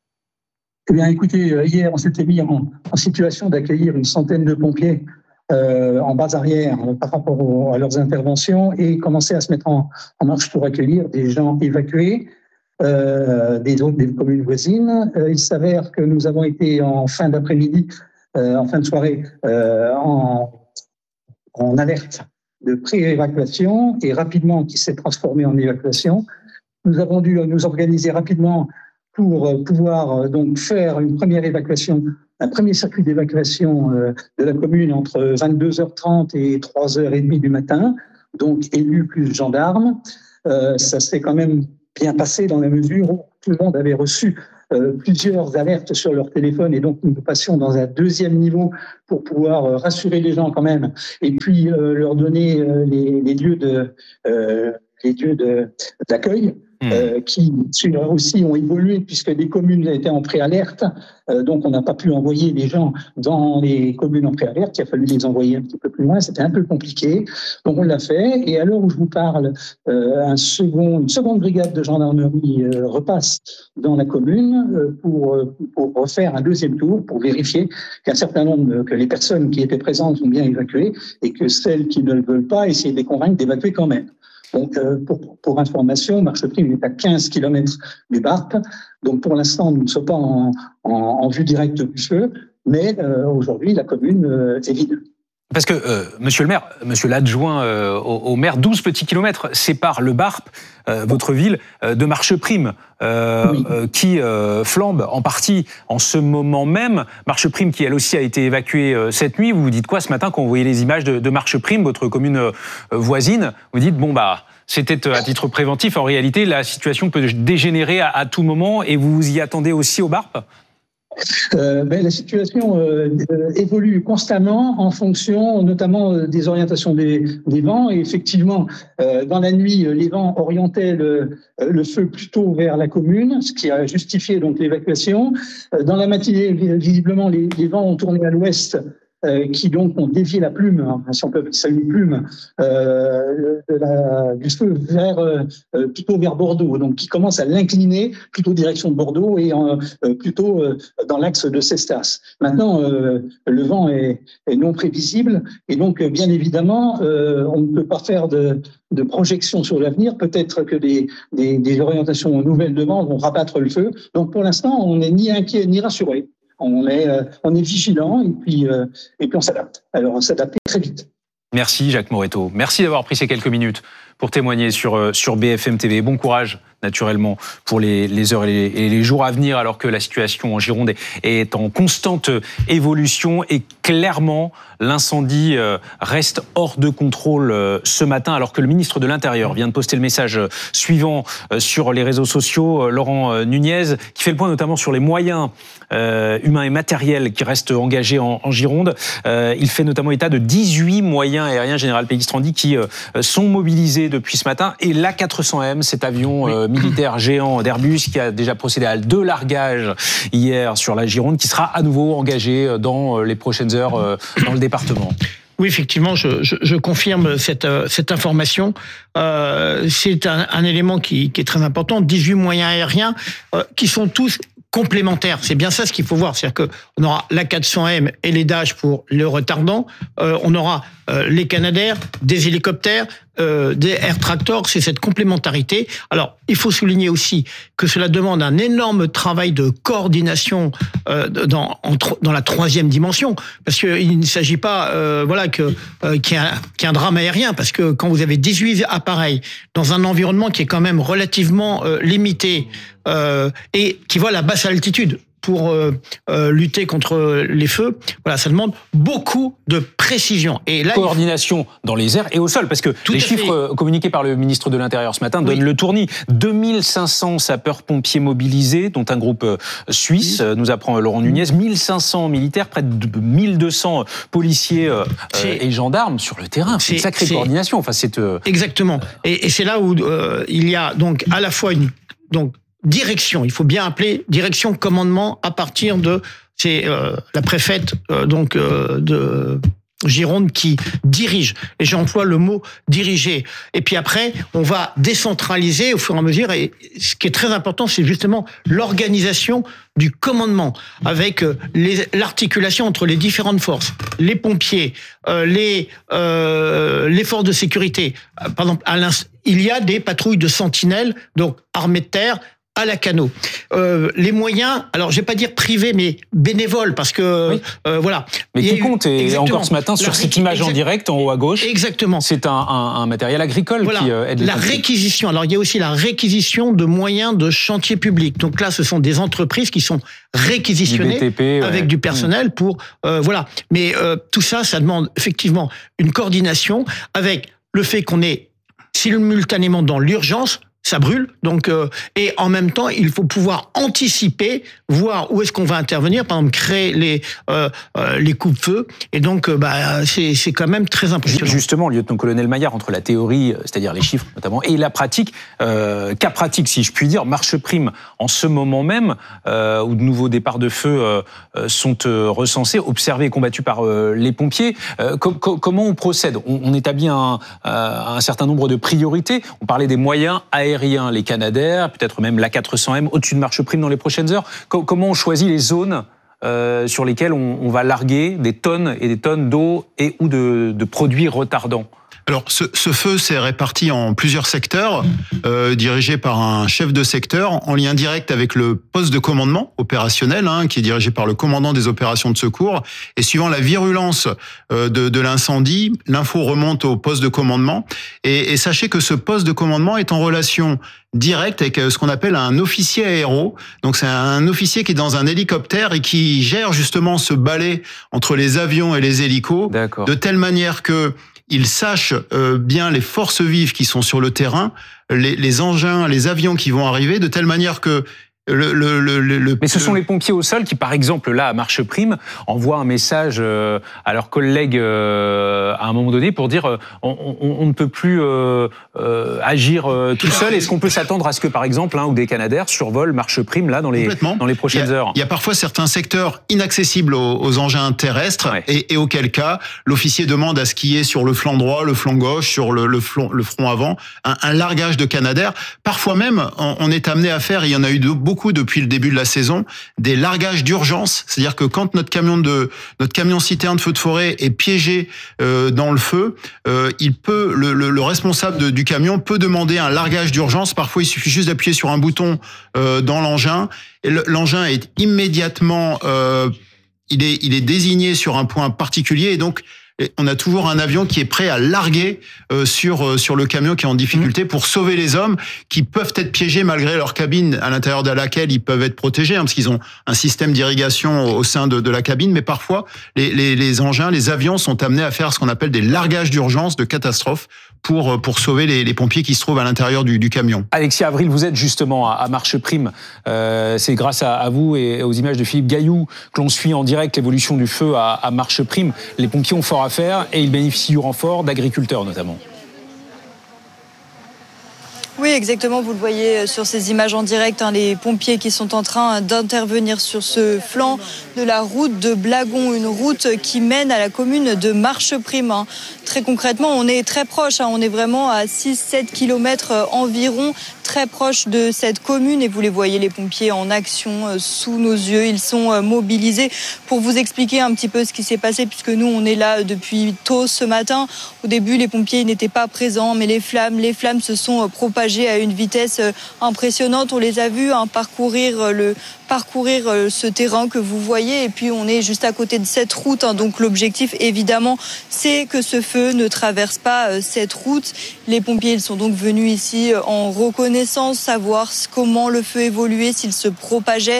Eh bien, écoutez, hier, on s'était mis en, en situation d'accueillir une centaine de pompiers euh, en base arrière euh, par rapport au, à leurs interventions et commencer à se mettre en, en marche pour accueillir des gens évacués. Euh, des autres des communes voisines. Euh, il s'avère que nous avons été en fin d'après-midi, euh, en fin de soirée, euh, en, en alerte de pré-évacuation et rapidement qui s'est transformé en évacuation. Nous avons dû nous organiser rapidement pour pouvoir donc faire une première évacuation, un premier circuit d'évacuation euh, de la commune entre vingt-deux heures trente et trois heures trente du matin, donc élus plus gendarmes. Euh, ça s'est quand même bien passé dans la mesure où tout le monde avait reçu euh, plusieurs alertes sur leur téléphone et donc nous passions dans un deuxième niveau pour pouvoir euh, rassurer les gens quand même et puis euh, leur donner euh, les, les lieux de euh, les lieux de, d'accueil. Euh, qui aussi ont évolué puisque les communes étaient en préalerte, euh, donc on n'a pas pu envoyer les gens dans les communes en préalerte, il a fallu les envoyer un petit peu plus loin, c'était un peu compliqué, donc on l'a fait, et à l'heure où je vous parle, euh, un second, une seconde brigade de gendarmerie euh, repasse dans la commune euh, pour, pour refaire un deuxième tour, pour vérifier qu'un certain nombre, que les personnes qui étaient présentes sont bien évacuées, et que celles qui ne le veulent pas, essayer de les convaincre d'évacuer quand même. Donc, euh, pour, pour information, Marcheprime est à quinze kilomètres du Barp. Donc, pour l'instant, nous ne sommes pas en, en, en vue directe du feu, mais euh, aujourd'hui, la commune euh, est vide. Parce que, euh, monsieur le maire, monsieur l'adjoint euh, au, au maire, douze petits kilomètres séparent le Barp, euh, votre ville, euh, de Marcheprime, euh, oui. euh, qui euh, flambe en partie en ce moment même. Marcheprime, qui elle aussi a été évacuée euh, cette nuit. Vous vous dites quoi ce matin quand vous voyez les images de, de Marcheprime, votre commune euh, voisine ? Vous dites, bon, bah, c'était à titre préventif. En réalité, la situation peut dégénérer à, à tout moment et vous vous y attendez aussi au Barp ? Euh, ben, la situation euh, évolue constamment en fonction notamment des orientations des, des vents et effectivement euh, dans la nuit les vents orientaient le, le feu plutôt vers la commune, ce qui a justifié donc l'évacuation. Dans la matinée visiblement les, les vents ont tourné à l'ouest, Euh, qui donc ont dévié la plume, hein, si on peut appeler ça une plume, euh, de la, du feu vers, euh, plutôt vers Bordeaux, donc qui commence à l'incliner plutôt direction de Bordeaux et euh, plutôt euh, dans l'axe de Cestas. Maintenant, euh, le vent est, est non prévisible et donc bien évidemment, euh, on ne peut pas faire de, de projection sur l'avenir. Peut-être que des, des, des orientations nouvelles de vent vont rabattre le feu. Donc pour l'instant, on n'est ni inquiet ni rassuré. On est, euh, on est vigilant et puis, euh, et puis on s'adapte. Alors on s'adapte très vite. Merci Jacques Moreto. Merci d'avoir pris ces quelques minutes pour témoigner sur, sur B F M T V. Bon courage, naturellement, pour les, les heures et les, et les jours à venir, alors que la situation en Gironde est, est en constante évolution et clairement, l'incendie reste hors de contrôle ce matin, alors que le ministre de l'Intérieur vient de poster le message suivant sur les réseaux sociaux, Laurent Nunez, qui fait le point notamment sur les moyens euh, humains et matériels qui restent engagés en, en Gironde. Euh, il fait notamment état de dix-huit moyens aériens Général Péguy-Strandi qui euh, sont mobilisés depuis ce matin. Et l'A quatre cents M, cet avion oui. euh, militaire géant d'Airbus qui a déjà procédé à deux largages hier sur la Gironde, qui sera à nouveau engagé dans les prochaines heures euh, dans le département. Oui, effectivement, je, je, je confirme cette, cette information. Euh, c'est un, un élément qui, qui est très important. dix-huit moyens aériens euh, qui sont tous complémentaires. C'est bien ça ce qu'il faut voir. C'est-à-dire qu'on aura l'A quatre cents M et les Dash pour le retardant. Euh, on aura euh, les Canadair, des hélicoptères, euh, des Air Tractor. C'est cette complémentarité. Alors, il faut souligner aussi que cela demande un énorme travail de coordination euh, dans, en, dans la troisième dimension. Parce qu'il ne s'agit pas euh, voilà, que, euh, qu'il y ait un, qu'il y ait un drame aérien. Parce que quand vous avez dix-huit appareils dans un environnement qui est quand même relativement euh, limité, Euh, et qui voit la basse altitude. pour euh, euh, lutter contre les feux, voilà, ça demande beaucoup de précision. Et là, coordination dans les airs et au sol, parce que les chiffres fait. communiqués par le ministre de l'Intérieur ce matin donnent oui. le tournis. deux mille cinq cents sapeurs-pompiers mobilisés, dont un groupe suisse, oui. nous apprend Laurent Nunez, mille cinq cents militaires, près de mille deux cents policiers euh, et gendarmes sur le terrain. C'est une sacrée coordination. Enfin, c'est euh... exactement. Et, et c'est là où euh, il y a donc à la fois une donc direction, il faut bien appeler direction commandement à partir de c'est euh, la préfète euh, donc euh, de Gironde qui dirige, et j'emploie le mot diriger. Et puis après, on va décentraliser au fur et à mesure, et ce qui est très important, c'est justement l'organisation du commandement, avec les, l'articulation entre les différentes forces, les pompiers, euh, les, euh, les forces de sécurité. Par exemple, à il y a des patrouilles de sentinelles, donc armées de terre, à la Cano. Euh, les moyens, alors je vais pas dire privés, mais bénévoles, parce que oui. euh, voilà. Mais qui compte, et encore ce matin sur cette image en direct en haut à gauche. Exactement. C'est un, un, un matériel agricole voilà. qui euh, aide les La pompiers. réquisition. Alors il y a aussi la réquisition de moyens de chantier public. Donc là, ce sont des entreprises qui sont réquisitionnées du B T P, avec ouais. du personnel pour euh, voilà. Mais euh, tout ça, ça demande effectivement une coordination avec le fait qu'on est simultanément dans l'urgence. Ça brûle, donc euh, et en même temps, il faut pouvoir anticiper, voir où est-ce qu'on va intervenir, par exemple créer les euh, euh, les coupe-feux, et donc euh, bah c'est c'est quand même très impressionnant. Justement, lieutenant-colonel Maillard, entre la théorie, c'est-à-dire les chiffres notamment, et la pratique, euh, cas pratique si je puis dire, marche prime en ce moment même euh, où de nouveaux départs de feu euh, sont euh, recensés, observés et combattus par euh, les pompiers. Euh, com- com- comment on procède ? on, on établit un, euh, un certain nombre de priorités. On parlait des moyens aériens. Les Canadair, peut-être même l'A quatre cents M au-dessus de marche prime dans les prochaines heures. Comment on choisit les zones euh, sur lesquelles on, on va larguer des tonnes et des tonnes d'eau et ou de, de produits retardants ? Alors, ce, ce feu s'est réparti en plusieurs secteurs, euh, dirigés par un chef de secteur, en lien direct avec le poste de commandement opérationnel, hein, qui est dirigé par le commandant des opérations de secours. Et suivant la virulence euh, de, de l'incendie, l'info remonte au poste de commandement. Et, et sachez que ce poste de commandement est en relation directe avec ce qu'on appelle un officier aéro. Donc, c'est un officier qui est dans un hélicoptère et qui gère justement ce balai entre les avions et les hélicos, de telle manière que ils sachent euh, bien les forces vives qui sont sur le terrain, les, les engins, les avions qui vont arriver, de telle manière que Le, le, le, le, Mais ce sont les pompiers au sol qui, par exemple, là, à marche prime, envoient un message euh, à leurs collègues euh, à un moment donné pour dire euh, on, on, on ne peut plus euh, euh, agir euh, tout seul. Est-ce qu'on peut s'attendre à ce que, par exemple, un ou des Canadair survolent marche prime là dans les dans les prochaines il y a, heures ? Il y a parfois certains secteurs inaccessibles aux, aux engins terrestres, ouais. et, et auquel cas l'officier demande à ce qu'il y ait sur le flanc droit, le flanc gauche, sur le, le, front, le front avant, un, un largage de Canadair. Parfois même, on, on est amené à faire, et il y en a eu de, beaucoup depuis le début de la saison, des largages d'urgence, c'est-à-dire que quand notre camion de notre camion citerne de feu de forêt est piégé euh, dans le feu, euh, il peut le, le, le responsable de, du camion peut demander un largage d'urgence. Parfois, il suffit juste d'appuyer sur un bouton euh, dans l'engin et le, l'engin est immédiatement euh, il est il est désigné sur un point particulier, et donc et on a toujours un avion qui est prêt à larguer euh, sur euh, sur le camion qui est en difficulté pour sauver les hommes qui peuvent être piégés malgré leur cabine à l'intérieur de laquelle ils peuvent être protégés, hein, parce qu'ils ont un système d'irrigation au sein de, de la cabine. Mais parfois, les, les, les engins, les avions sont amenés à faire ce qu'on appelle des largages d'urgence, de catastrophe, pour pour sauver les, les pompiers qui se trouvent à l'intérieur du, du camion. Alexis Avril, vous êtes justement à, à marche prime. Euh, c'est grâce à, à vous et aux images de Philippe Gailloux que l'on suit en direct l'évolution du feu à, à marche prime. Les pompiers ont fort à faire et ils bénéficient du renfort d'agriculteurs notamment. Oui, exactement. Vous le voyez sur ces images en direct, hein, les pompiers qui sont en train d'intervenir sur ce flanc de la route de Blagon, une route qui mène à la commune de Marcheprime. Hein. Très concrètement, on est très proche, hein, on est vraiment à six à sept kilomètres environ, très proche de cette commune, et vous les voyez, les pompiers en action euh, sous nos yeux. Ils sont euh, mobilisés. Pour vous expliquer un petit peu ce qui s'est passé, puisque nous, on est là depuis tôt ce matin. Au début, les pompiers n'étaient pas présents, mais les flammes, les flammes se sont euh, propagées à une vitesse euh, impressionnante. On les a vus hein, parcourir euh, le parcourir euh, ce terrain que vous voyez, et puis on est juste à côté de cette route, hein. Donc l'objectif, évidemment, c'est que ce feu ne traverse pas euh, cette route. Les pompiers, ils sont donc venus ici euh, en reconnaissance, savoir comment le feu évoluait, s'il se propageait.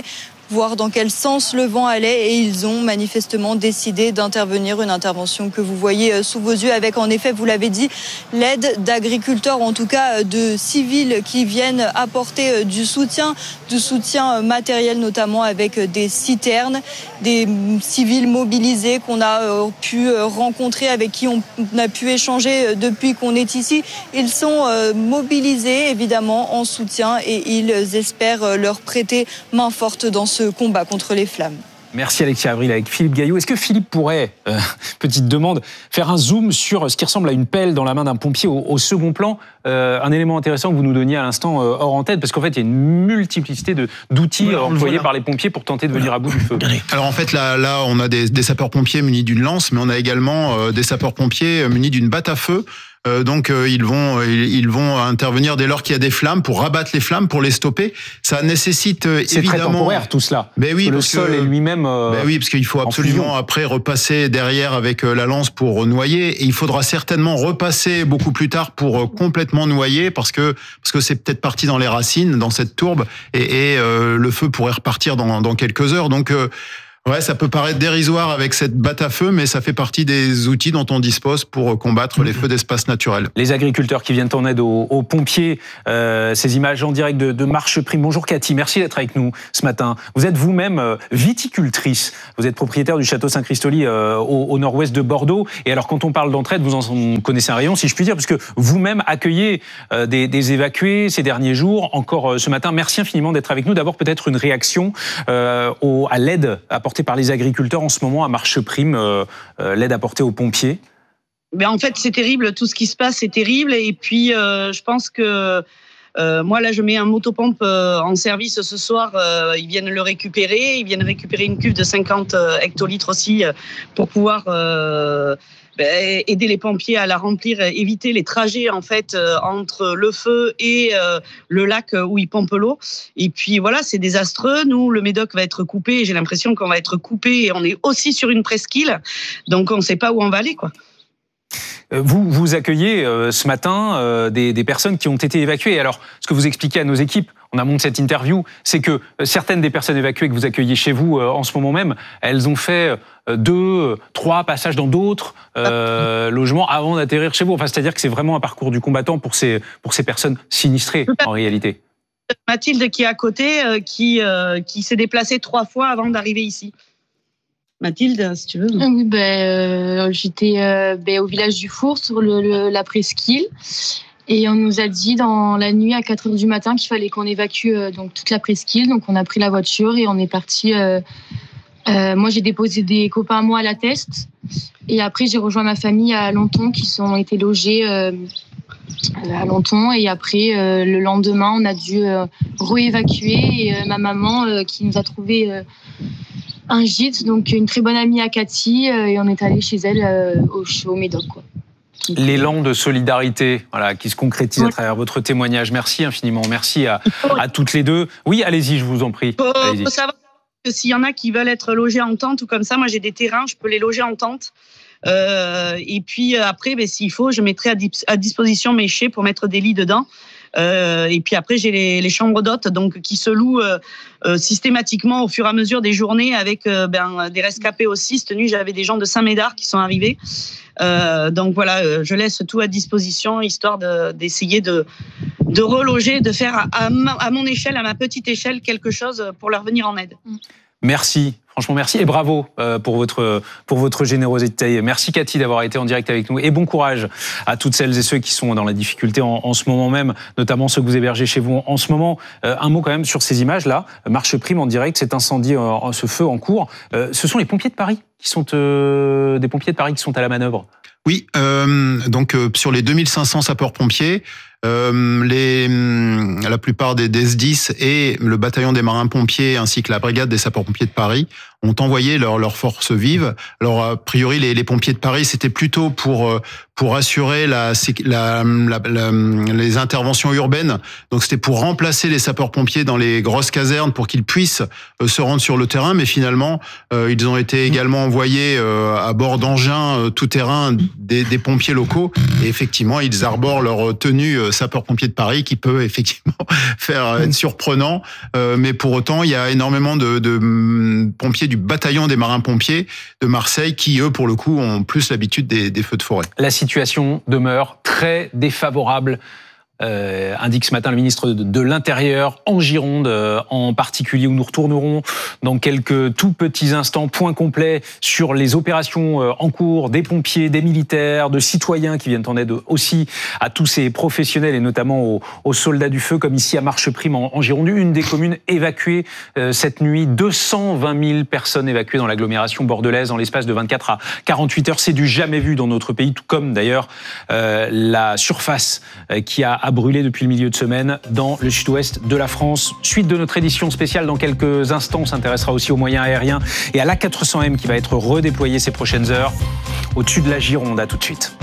voir dans quel sens le vent allait, et ils ont manifestement décidé d'intervenir, une intervention que vous voyez sous vos yeux, avec en effet, vous l'avez dit, l'aide d'agriculteurs, en tout cas de civils qui viennent apporter du soutien, du soutien matériel notamment, avec des citernes, des civils mobilisés qu'on a pu rencontrer, avec qui on a pu échanger depuis qu'on est ici. Ils sont mobilisés évidemment en soutien et ils espèrent leur prêter main forte dans ce combat contre les flammes. Merci Alexia Avril avec Philippe Gaillot. Est-ce que Philippe pourrait, euh, petite demande, faire un zoom sur ce qui ressemble à une pelle dans la main d'un pompier au, au second plan, euh, un élément intéressant que vous nous donniez à l'instant euh, hors antenne, parce qu'en fait il y a une multiplicité de, d'outils ouais, employés par les pompiers pour tenter de venir à bout du feu. Alors en fait là, là on a des, des sapeurs-pompiers munis d'une lance, mais on a également euh, des sapeurs-pompiers munis d'une batte à feu. Euh, donc euh, ils vont ils, ils vont intervenir dès lors qu'il y a des flammes pour rabattre les flammes, pour les stopper. Ça nécessite euh, c'est évidemment. C'est très temporaire tout cela. Ben oui, parce que le sol est lui-même. Euh, ben oui, parce qu'il faut absolument après repasser derrière avec euh, la lance pour noyer. Et il faudra certainement repasser beaucoup plus tard pour euh, complètement noyer, parce que parce que c'est peut-être parti dans les racines, dans cette tourbe, et, et euh, le feu pourrait repartir dans dans quelques heures. Donc euh, ouais, ça peut paraître dérisoire avec cette batte à feu, mais ça fait partie des outils dont on dispose pour combattre les feux d'espace naturels. Les agriculteurs qui viennent en aide aux, aux pompiers, euh, ces images en direct de, de Marche Prime. Bonjour Cathy, merci d'être avec nous ce matin. Vous êtes vous-même viticultrice, vous êtes propriétaire du château Saint-Christoly euh, au, au nord-ouest de Bordeaux. Et alors quand on parle d'entraide, vous en connaissez un rayon, si je puis dire, parce que vous-même accueillez euh, des, des évacués ces derniers jours, encore euh, ce matin. Merci infiniment d'être avec nous. D'abord peut-être une réaction euh, au, à l'aide apportée par les agriculteurs en ce moment à Marche Prime, euh, euh, l'aide apportée aux pompiers. Ben en fait, c'est terrible. Tout ce qui se passe, c'est terrible. Et puis, euh, je pense que euh, moi, là, je mets un motopompe euh, en service ce soir. Euh, ils viennent le récupérer. Ils viennent récupérer une cuve de cinquante hectolitres aussi euh, pour pouvoir... Euh, Ben, aider les pompiers à la remplir, éviter les trajets en fait euh, entre le feu et euh, le lac où ils pompent l'eau. Et puis voilà, c'est désastreux. Nous, le Médoc va être coupé. J'ai l'impression qu'on va être coupé et on est aussi sur une presqu'île, donc on ne sait pas où on va aller, quoi. Vous, vous accueillez euh, ce matin euh, des, des personnes qui ont été évacuées. Alors, ce que vous expliquez à nos équipes en amont de cette interview, c'est que certaines des personnes évacuées que vous accueillez chez vous euh, en ce moment même, elles ont fait euh, deux, trois passages dans d'autres euh, logements avant d'atterrir chez vous. Enfin, c'est-à-dire que c'est vraiment un parcours du combattant pour ces, pour ces personnes sinistrées, en réalité. Mathilde, qui est à côté, euh, qui, euh, qui s'est déplacée trois fois avant d'arriver ici. Mathilde, si tu veux. Oui, ben, euh, j'étais euh, ben, au village du Four, sur le, le, la presqu'île. Et on nous a dit dans la nuit à quatre heures du matin qu'il fallait qu'on évacue euh, donc, toute la presqu'île. Donc on a pris la voiture et on est parti. Euh, euh, moi, j'ai déposé des copains à moi à la Teste. Et après, j'ai rejoint ma famille à Lonton, qui sont été logés euh, à Lonton. Et après, euh, le lendemain, on a dû euh, réévacuer. Et euh, ma maman, euh, qui nous a trouvé... Euh, un gîte, donc une très bonne amie à Cathy, euh, et on est allé chez elle euh, au, au Médoc, quoi. L'élan de solidarité, voilà, qui se concrétise ouais. à travers votre témoignage. Merci infiniment. Merci à, à toutes les deux. Oui, allez-y, je vous en prie. Il faut savoir que s'il y en a qui veulent être logés en tente ou comme ça, moi j'ai des terrains, je peux les loger en tente. Euh, et puis après, ben, s'il faut, je mettrai à, dip- à disposition mes chais pour mettre des lits dedans. Euh, et puis après, j'ai les, les chambres d'hôtes, donc qui se louent euh, euh, systématiquement au fur et à mesure des journées, avec euh, ben, des rescapés aussi. Cette nuit, j'avais des gens de Saint-Médard qui sont arrivés. Euh, donc voilà, euh, je laisse tout à disposition, histoire de, d'essayer de, de reloger, de faire à, à, ma, à mon échelle, à ma petite échelle, quelque chose pour leur venir en aide. Merci. Franchement, merci et bravo pour votre, pour votre générosité. Merci Cathy d'avoir été en direct avec nous et bon courage à toutes celles et ceux qui sont dans la difficulté en, en ce moment même, notamment ceux que vous hébergez chez vous en ce moment. Euh, un mot quand même sur ces images-là. Marche Prime en direct, cet incendie, euh, ce feu en cours. Euh, ce sont les pompiers de Paris qui sont, euh, des pompiers de Paris qui sont à la manœuvre. Oui, euh, donc euh, sur les deux mille cinq cents sapeurs-pompiers, euh, les, la plupart des, des S dix et le bataillon des marins-pompiers ainsi que la brigade des sapeurs-pompiers de Paris ont envoyé leurs leur forces vives. Alors, a priori, les, les pompiers de Paris, c'était plutôt pour pour assurer la, la, la, la, les interventions urbaines. Donc, c'était pour remplacer les sapeurs-pompiers dans les grosses casernes pour qu'ils puissent euh, se rendre sur le terrain. Mais finalement, euh, ils ont été également envoyés euh, à bord d'engins euh, tout-terrain des, des pompiers locaux. Et effectivement, ils arborent leur tenue sapeurs-pompiers de Paris qui peut effectivement faire être surprenant. Euh, mais pour autant, il y a énormément de, de pompiers du bataillon des marins-pompiers de Marseille qui, eux, pour le coup, ont plus l'habitude des, des feux de forêt. La situation demeure très défavorable. Euh, indique ce matin le ministre de, de l'Intérieur en Gironde, euh, en particulier, où nous retournerons dans quelques tout petits instants. Point complet sur les opérations euh, en cours des pompiers, des militaires, de citoyens qui viennent en aide aussi à tous ces professionnels et notamment aux, aux soldats du feu, comme ici à Marcheprime en, en Gironde, une des communes évacuées euh, cette nuit. deux cent vingt mille personnes évacuées dans l'agglomération bordelaise en l'espace de vingt-quatre à quarante-huit heures. C'est du jamais vu dans notre pays, tout comme d'ailleurs euh, la surface euh, qui a a brûlé depuis le milieu de semaine dans le sud-ouest de la France. Suite de notre édition spéciale dans quelques instants, on s'intéressera aussi aux moyens aériens et à l'A quatre cents M qui va être redéployé ces prochaines heures au-dessus de la Gironde. À tout de suite.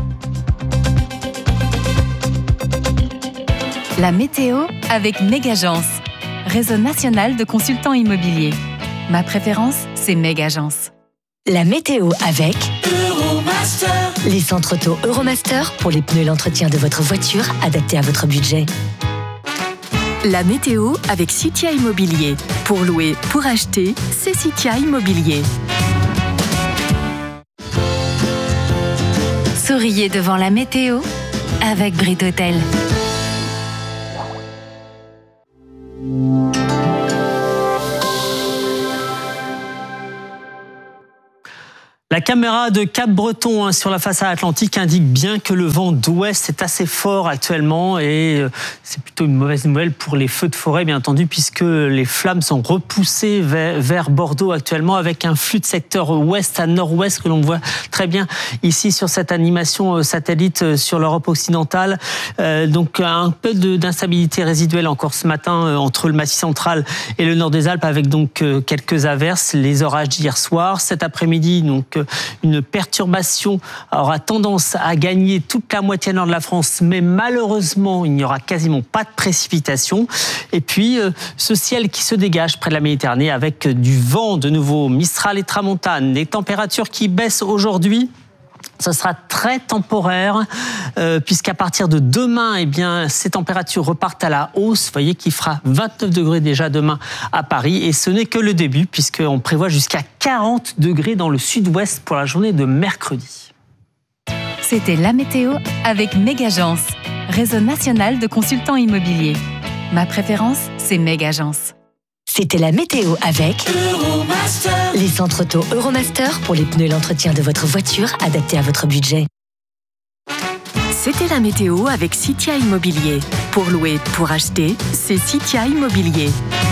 La météo avec Mégagence, réseau national de consultants immobiliers. Ma préférence, c'est Mégagence. La météo avec Euromaster. Les centres auto Euromaster pour les pneus et l'entretien de votre voiture adaptés à votre budget. La météo avec Citia Immobilier. Pour louer, pour acheter, c'est Citia Immobilier. Souriez devant la météo avec Brit Hôtel. La caméra de Cap-Breton hein, sur la façade atlantique indique bien que le vent d'ouest est assez fort actuellement et euh, c'est plutôt une mauvaise nouvelle pour les feux de forêt, bien entendu, puisque les flammes sont repoussées vers, vers Bordeaux actuellement avec un flux de secteur ouest à nord-ouest que l'on voit très bien ici sur cette animation satellite sur l'Europe occidentale. Euh, donc un peu de, d'instabilité résiduelle encore ce matin euh, entre le Massif central et le nord des Alpes avec donc euh, quelques averses, les orages d'hier soir. Cet après-midi, donc euh, une perturbation aura tendance à gagner toute la moitié nord de la France, mais malheureusement, il n'y aura quasiment pas de précipitations. Et puis, euh, ce ciel qui se dégage près de la Méditerranée avec du vent de nouveau, Mistral et Tramontane, des températures qui baissent aujourd'hui. Ce sera très temporaire euh, puisqu'à partir de demain, eh bien, ces températures repartent à la hausse. Vous voyez qu'il fera vingt-neuf degrés déjà demain à Paris et ce n'est que le début puisqu'on prévoit jusqu'à quarante degrés dans le sud-ouest pour la journée de mercredi. C'était la météo avec Mégagence, réseau national de consultants immobiliers. Ma préférence, c'est Mégagence. C'était la météo avec Euromaster. Les centres auto Euromaster pour les pneus et l'entretien de votre voiture adaptés à votre budget. C'était la météo avec Citia Immobilier. Pour louer, pour acheter, c'est Citia Immobilier.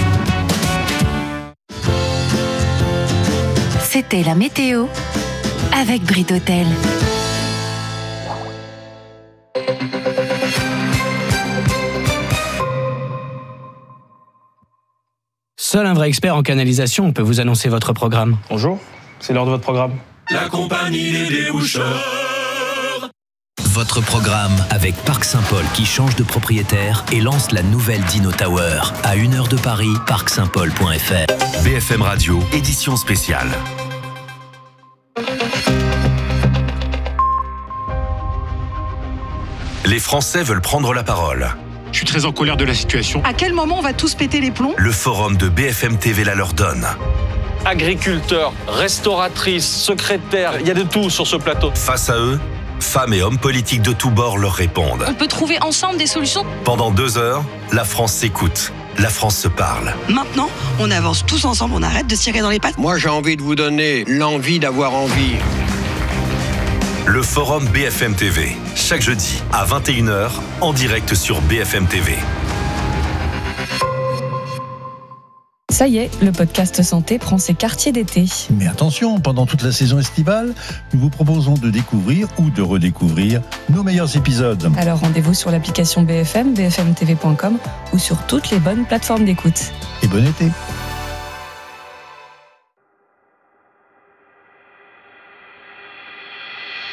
C'était la météo avec Brit Hôtel. Seul un vrai expert en canalisation peut vous annoncer votre programme. Bonjour, c'est l'heure de votre programme. La compagnie des déboucheurs. Votre programme avec Parc Saint-Paul qui change de propriétaire et lance la nouvelle Dino Tower. À une heure de Paris, parc saint paul point f r. B F M Radio, édition spéciale. Les Français veulent prendre la parole. Je suis très en colère de la situation. À quel moment on va tous péter les plombs ? Le forum de B F M T V la leur donne. Agriculteurs, restauratrices, secrétaires, il y a de tout sur ce plateau. Face à eux, femmes et hommes politiques de tous bords leur répondent. On peut trouver ensemble des solutions. Pendant deux heures, la France s'écoute. La France se parle. Maintenant, on avance tous ensemble, on arrête de se tirer dans les pattes. Moi, j'ai envie de vous donner l'envie d'avoir envie. Le forum B F M T V, chaque jeudi à vingt et une heures, en direct sur B F M T V. Ça y est, le podcast santé prend ses quartiers d'été. Mais attention, pendant toute la saison estivale, nous vous proposons de découvrir ou de redécouvrir nos meilleurs épisodes. Alors rendez-vous sur l'application B F M, b f m t v point com ou sur toutes les bonnes plateformes d'écoute. Et bon été.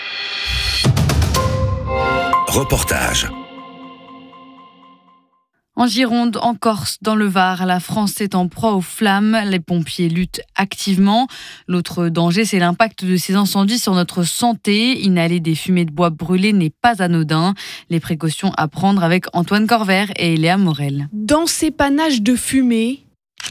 Reportage. En Gironde, en Corse, dans le Var, la France est en proie aux flammes. Les pompiers luttent activement. L'autre danger, c'est l'impact de ces incendies sur notre santé. Inhaler des fumées de bois brûlés n'est pas anodin. Les précautions à prendre avec Antoine Corvert et Léa Morel. Dans ces panaches de fumée,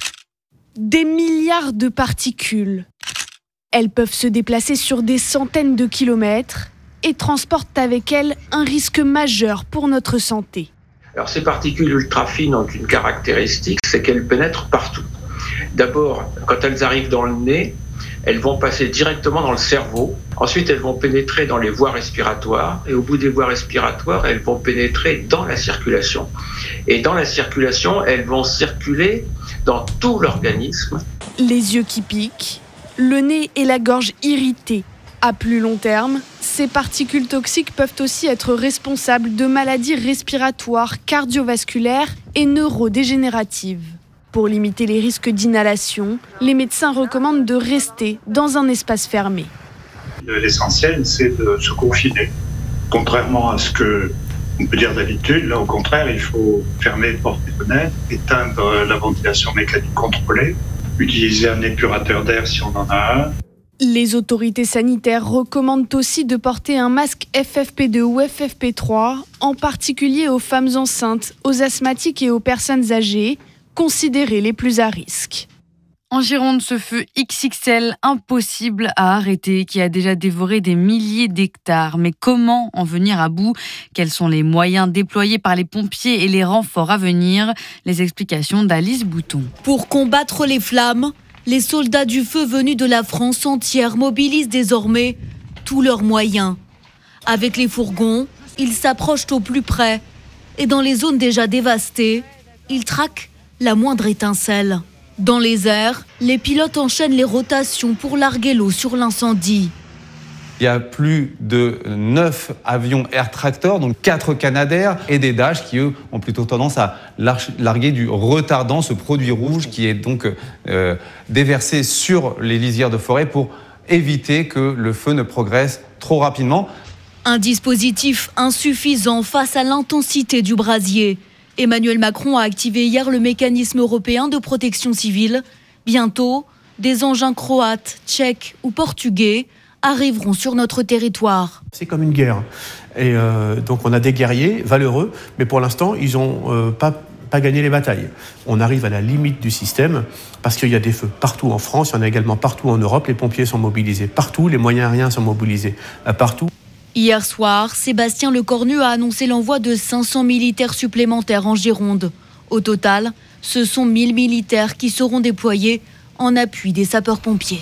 des milliards de particules. Elles peuvent se déplacer sur des centaines de kilomètres et transportent avec elles un risque majeur pour notre santé. Alors, ces particules ultra fines ont une caractéristique, c'est qu'elles pénètrent partout. D'abord, quand elles arrivent dans le nez, elles vont passer directement dans le cerveau. Ensuite, elles vont pénétrer dans les voies respiratoires. Et au bout des voies respiratoires, elles vont pénétrer dans la circulation. Et dans la circulation, elles vont circuler dans tout l'organisme. Les yeux qui piquent, le nez et la gorge irrités. À plus long terme, ces particules toxiques peuvent aussi être responsables de maladies respiratoires, cardiovasculaires et neurodégénératives. Pour limiter les risques d'inhalation, les médecins recommandent de rester dans un espace fermé. L'essentiel, c'est de se confiner. Contrairement à ce qu'on peut dire d'habitude, là au contraire, il faut fermer les portes et fenêtres, éteindre la ventilation mécanique contrôlée, utiliser un épurateur d'air si on en a un. Les autorités sanitaires recommandent aussi de porter un masque F F P deux ou F F P trois, en particulier aux femmes enceintes, aux asthmatiques et aux personnes âgées, considérées les plus à risque. En Gironde, ce feu X X L impossible à arrêter qui a déjà dévoré des milliers d'hectares. Mais comment en venir à bout ? Quels sont les moyens déployés par les pompiers et les renforts à venir ? Les explications d'Alice Bouton. Pour combattre les flammes, les soldats du feu venus de la France entière mobilisent désormais tous leurs moyens. Avec les fourgons, ils s'approchent au plus près. Et dans les zones déjà dévastées, ils traquent la moindre étincelle. Dans les airs, les pilotes enchaînent les rotations pour larguer l'eau sur l'incendie. Il y a plus de neuf avions Air Tractor, donc quatre Canadair et des Dash qui, eux, ont plutôt tendance à larguer du retardant, ce produit rouge qui est donc euh, déversé sur les lisières de forêt pour éviter que le feu ne progresse trop rapidement. Un dispositif insuffisant face à l'intensité du brasier. Emmanuel Macron a activé hier le mécanisme européen de protection civile. Bientôt, des engins croates, tchèques ou portugais arriveront sur notre territoire. C'est comme une guerre. Et euh, donc on a des guerriers valeureux, mais pour l'instant, ils n'ont euh, pas, pas gagné les batailles. On arrive à la limite du système parce qu'il y a des feux partout en France, il y en a également partout en Europe. Les pompiers sont mobilisés partout, les moyens aériens sont mobilisés euh, partout. Hier soir, Sébastien Lecornu a annoncé l'envoi de cinq cents militaires supplémentaires en Gironde. Au total, ce sont mille militaires qui seront déployés en appui des sapeurs-pompiers.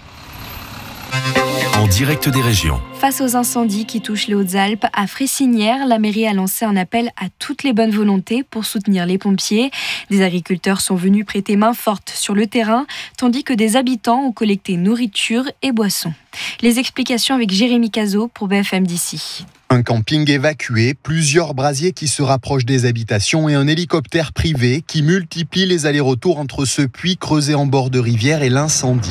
En direct des régions. Face aux incendies qui touchent les Hautes-Alpes, à Frécinière, la mairie a lancé un appel à toutes les bonnes volontés pour soutenir les pompiers. Des agriculteurs sont venus prêter main forte sur le terrain, tandis que des habitants ont collecté nourriture et boissons. Les explications avec Jérémy Cazot pour B F M d'ici. Un camping évacué, plusieurs brasiers qui se rapprochent des habitations et un hélicoptère privé qui multiplie les allers-retours entre ce puits creusé en bord de rivière et l'incendie.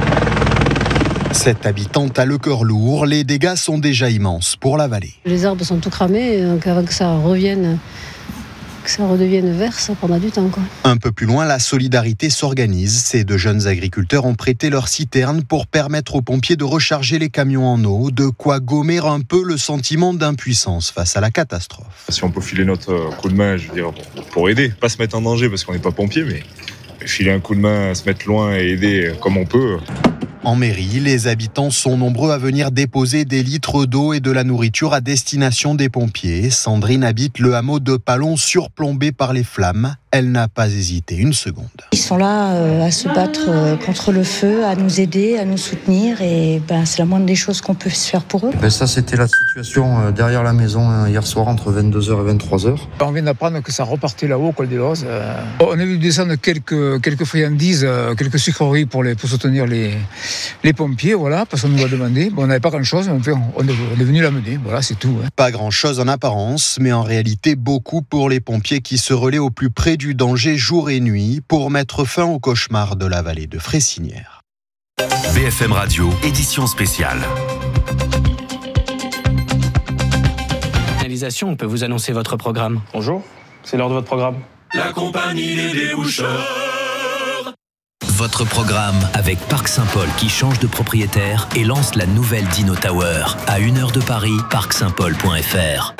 Cette habitante a le cœur lourd, les dégâts sont déjà immenses pour la vallée. Les arbres sont tout cramés, donc avant que ça revienne, que ça redevienne vert, ça prendra du temps, quoi. Un peu plus loin, la solidarité s'organise. Ces deux jeunes agriculteurs ont prêté leur citerne pour permettre aux pompiers de recharger les camions en eau, de quoi gommer un peu le sentiment d'impuissance face à la catastrophe. Si on peut filer notre coup de main, je veux dire, pour aider, pas se mettre en danger parce qu'on n'est pas pompier, mais filer un coup de main, se mettre loin et aider comme on peut. En mairie, les habitants sont nombreux à venir déposer des litres d'eau et de la nourriture à destination des pompiers. Sandrine habite le hameau de Palon surplombé par les flammes. Elle n'a pas hésité une seconde. Ils sont là euh, à se battre euh, contre le feu, à nous aider, à nous soutenir et ben, c'est la moindre des choses qu'on peut se faire pour eux. Ben ça, c'était la situation euh, derrière la maison euh, hier soir entre vingt-deux heures et vingt-trois heures. On vient d'apprendre que ça repartait là-haut au col des Lozes. Euh, on a vu descendre quelques, quelques friandises, euh, quelques sucreries pour, les, pour soutenir les, les pompiers, voilà, parce qu'on nous a demandé. Bon, on n'avait pas grand-chose, mais enfin, on est, on est venu l'amener, voilà, c'est tout. Hein. Pas grand-chose en apparence, mais en réalité beaucoup pour les pompiers qui se relaient au plus près du danger jour et nuit pour mettre fin au cauchemar de la vallée de Frécinière. B F M Radio, édition spéciale. On peut vous annoncer votre programme. Bonjour. C'est l'heure de votre programme. La compagnie des déboucheurs. Votre programme avec Parc Saint-Paul qui change de propriétaire et lance la nouvelle Dino Tower. À une heure de Paris, parc saint paul point f r.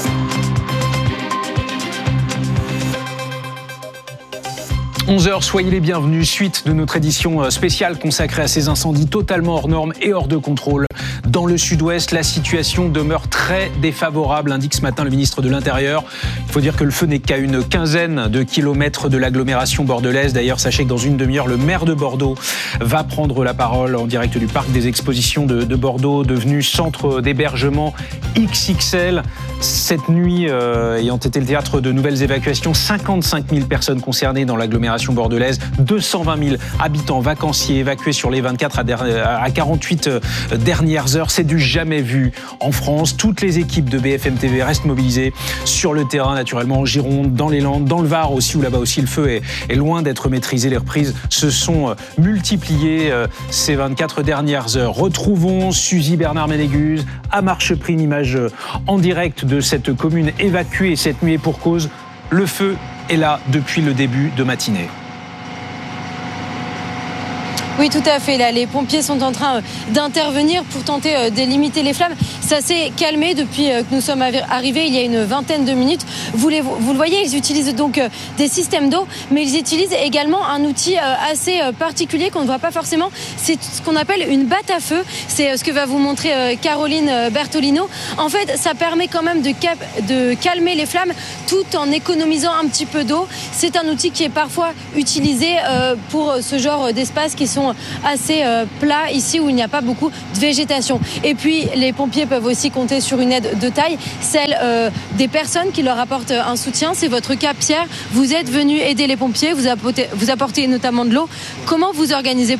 onze heures, soyez les bienvenus. Suite de notre édition spéciale consacrée à ces incendies totalement hors normes et hors de contrôle. Dans le sud-ouest, la situation demeure très défavorable, indique ce matin le ministre de l'Intérieur. Il faut dire que le feu n'est qu'à une quinzaine de kilomètres de l'agglomération bordelaise. D'ailleurs, sachez que dans une demi-heure, le maire de Bordeaux va prendre la parole en direct du parc des expositions de, de Bordeaux, devenu centre d'hébergement X X L. Cette nuit, euh, ayant été le théâtre de nouvelles évacuations, cinquante-cinq mille personnes concernées dans l'agglomération bordelaise, deux cent vingt mille habitants vacanciers évacués sur les vingt-quatre à quarante-huit dernières heures. C'est du jamais vu en France. Toutes les équipes de B F M T V restent mobilisées sur le terrain, naturellement en Gironde, dans les Landes, dans le Var aussi, où là-bas aussi le feu est, est loin d'être maîtrisé. Les reprises se sont multipliées ces vingt-quatre dernières heures. Retrouvons Suzy Bernard-Ménégus à Marcheprix, une image en direct de cette commune évacuée cette nuit, et pour cause, le feu est là depuis le début de matinée. Oui, tout à fait. Là, les pompiers sont en train d'intervenir pour tenter de limiter les flammes. Ça s'est calmé depuis que nous sommes arrivés il y a une vingtaine de minutes. Vous, les, vous le voyez, ils utilisent donc des systèmes d'eau, mais ils utilisent également un outil assez particulier qu'on ne voit pas forcément. C'est ce qu'on appelle une batte à feu. C'est ce que va vous montrer Caroline Bertolino. En fait, ça permet quand même de, cap- de calmer les flammes tout en économisant un petit peu d'eau. C'est un outil qui est parfois utilisé pour ce genre d'espaces qui sont assez euh, plat ici, où il n'y a pas beaucoup de végétation. Et puis les pompiers peuvent aussi compter sur une aide de taille, celle euh, des personnes qui leur apportent un soutien. C'est votre cas, Pierre. Vous êtes venu aider les pompiers, vous apportez, vous apportez notamment de l'eau. Comment vous organisez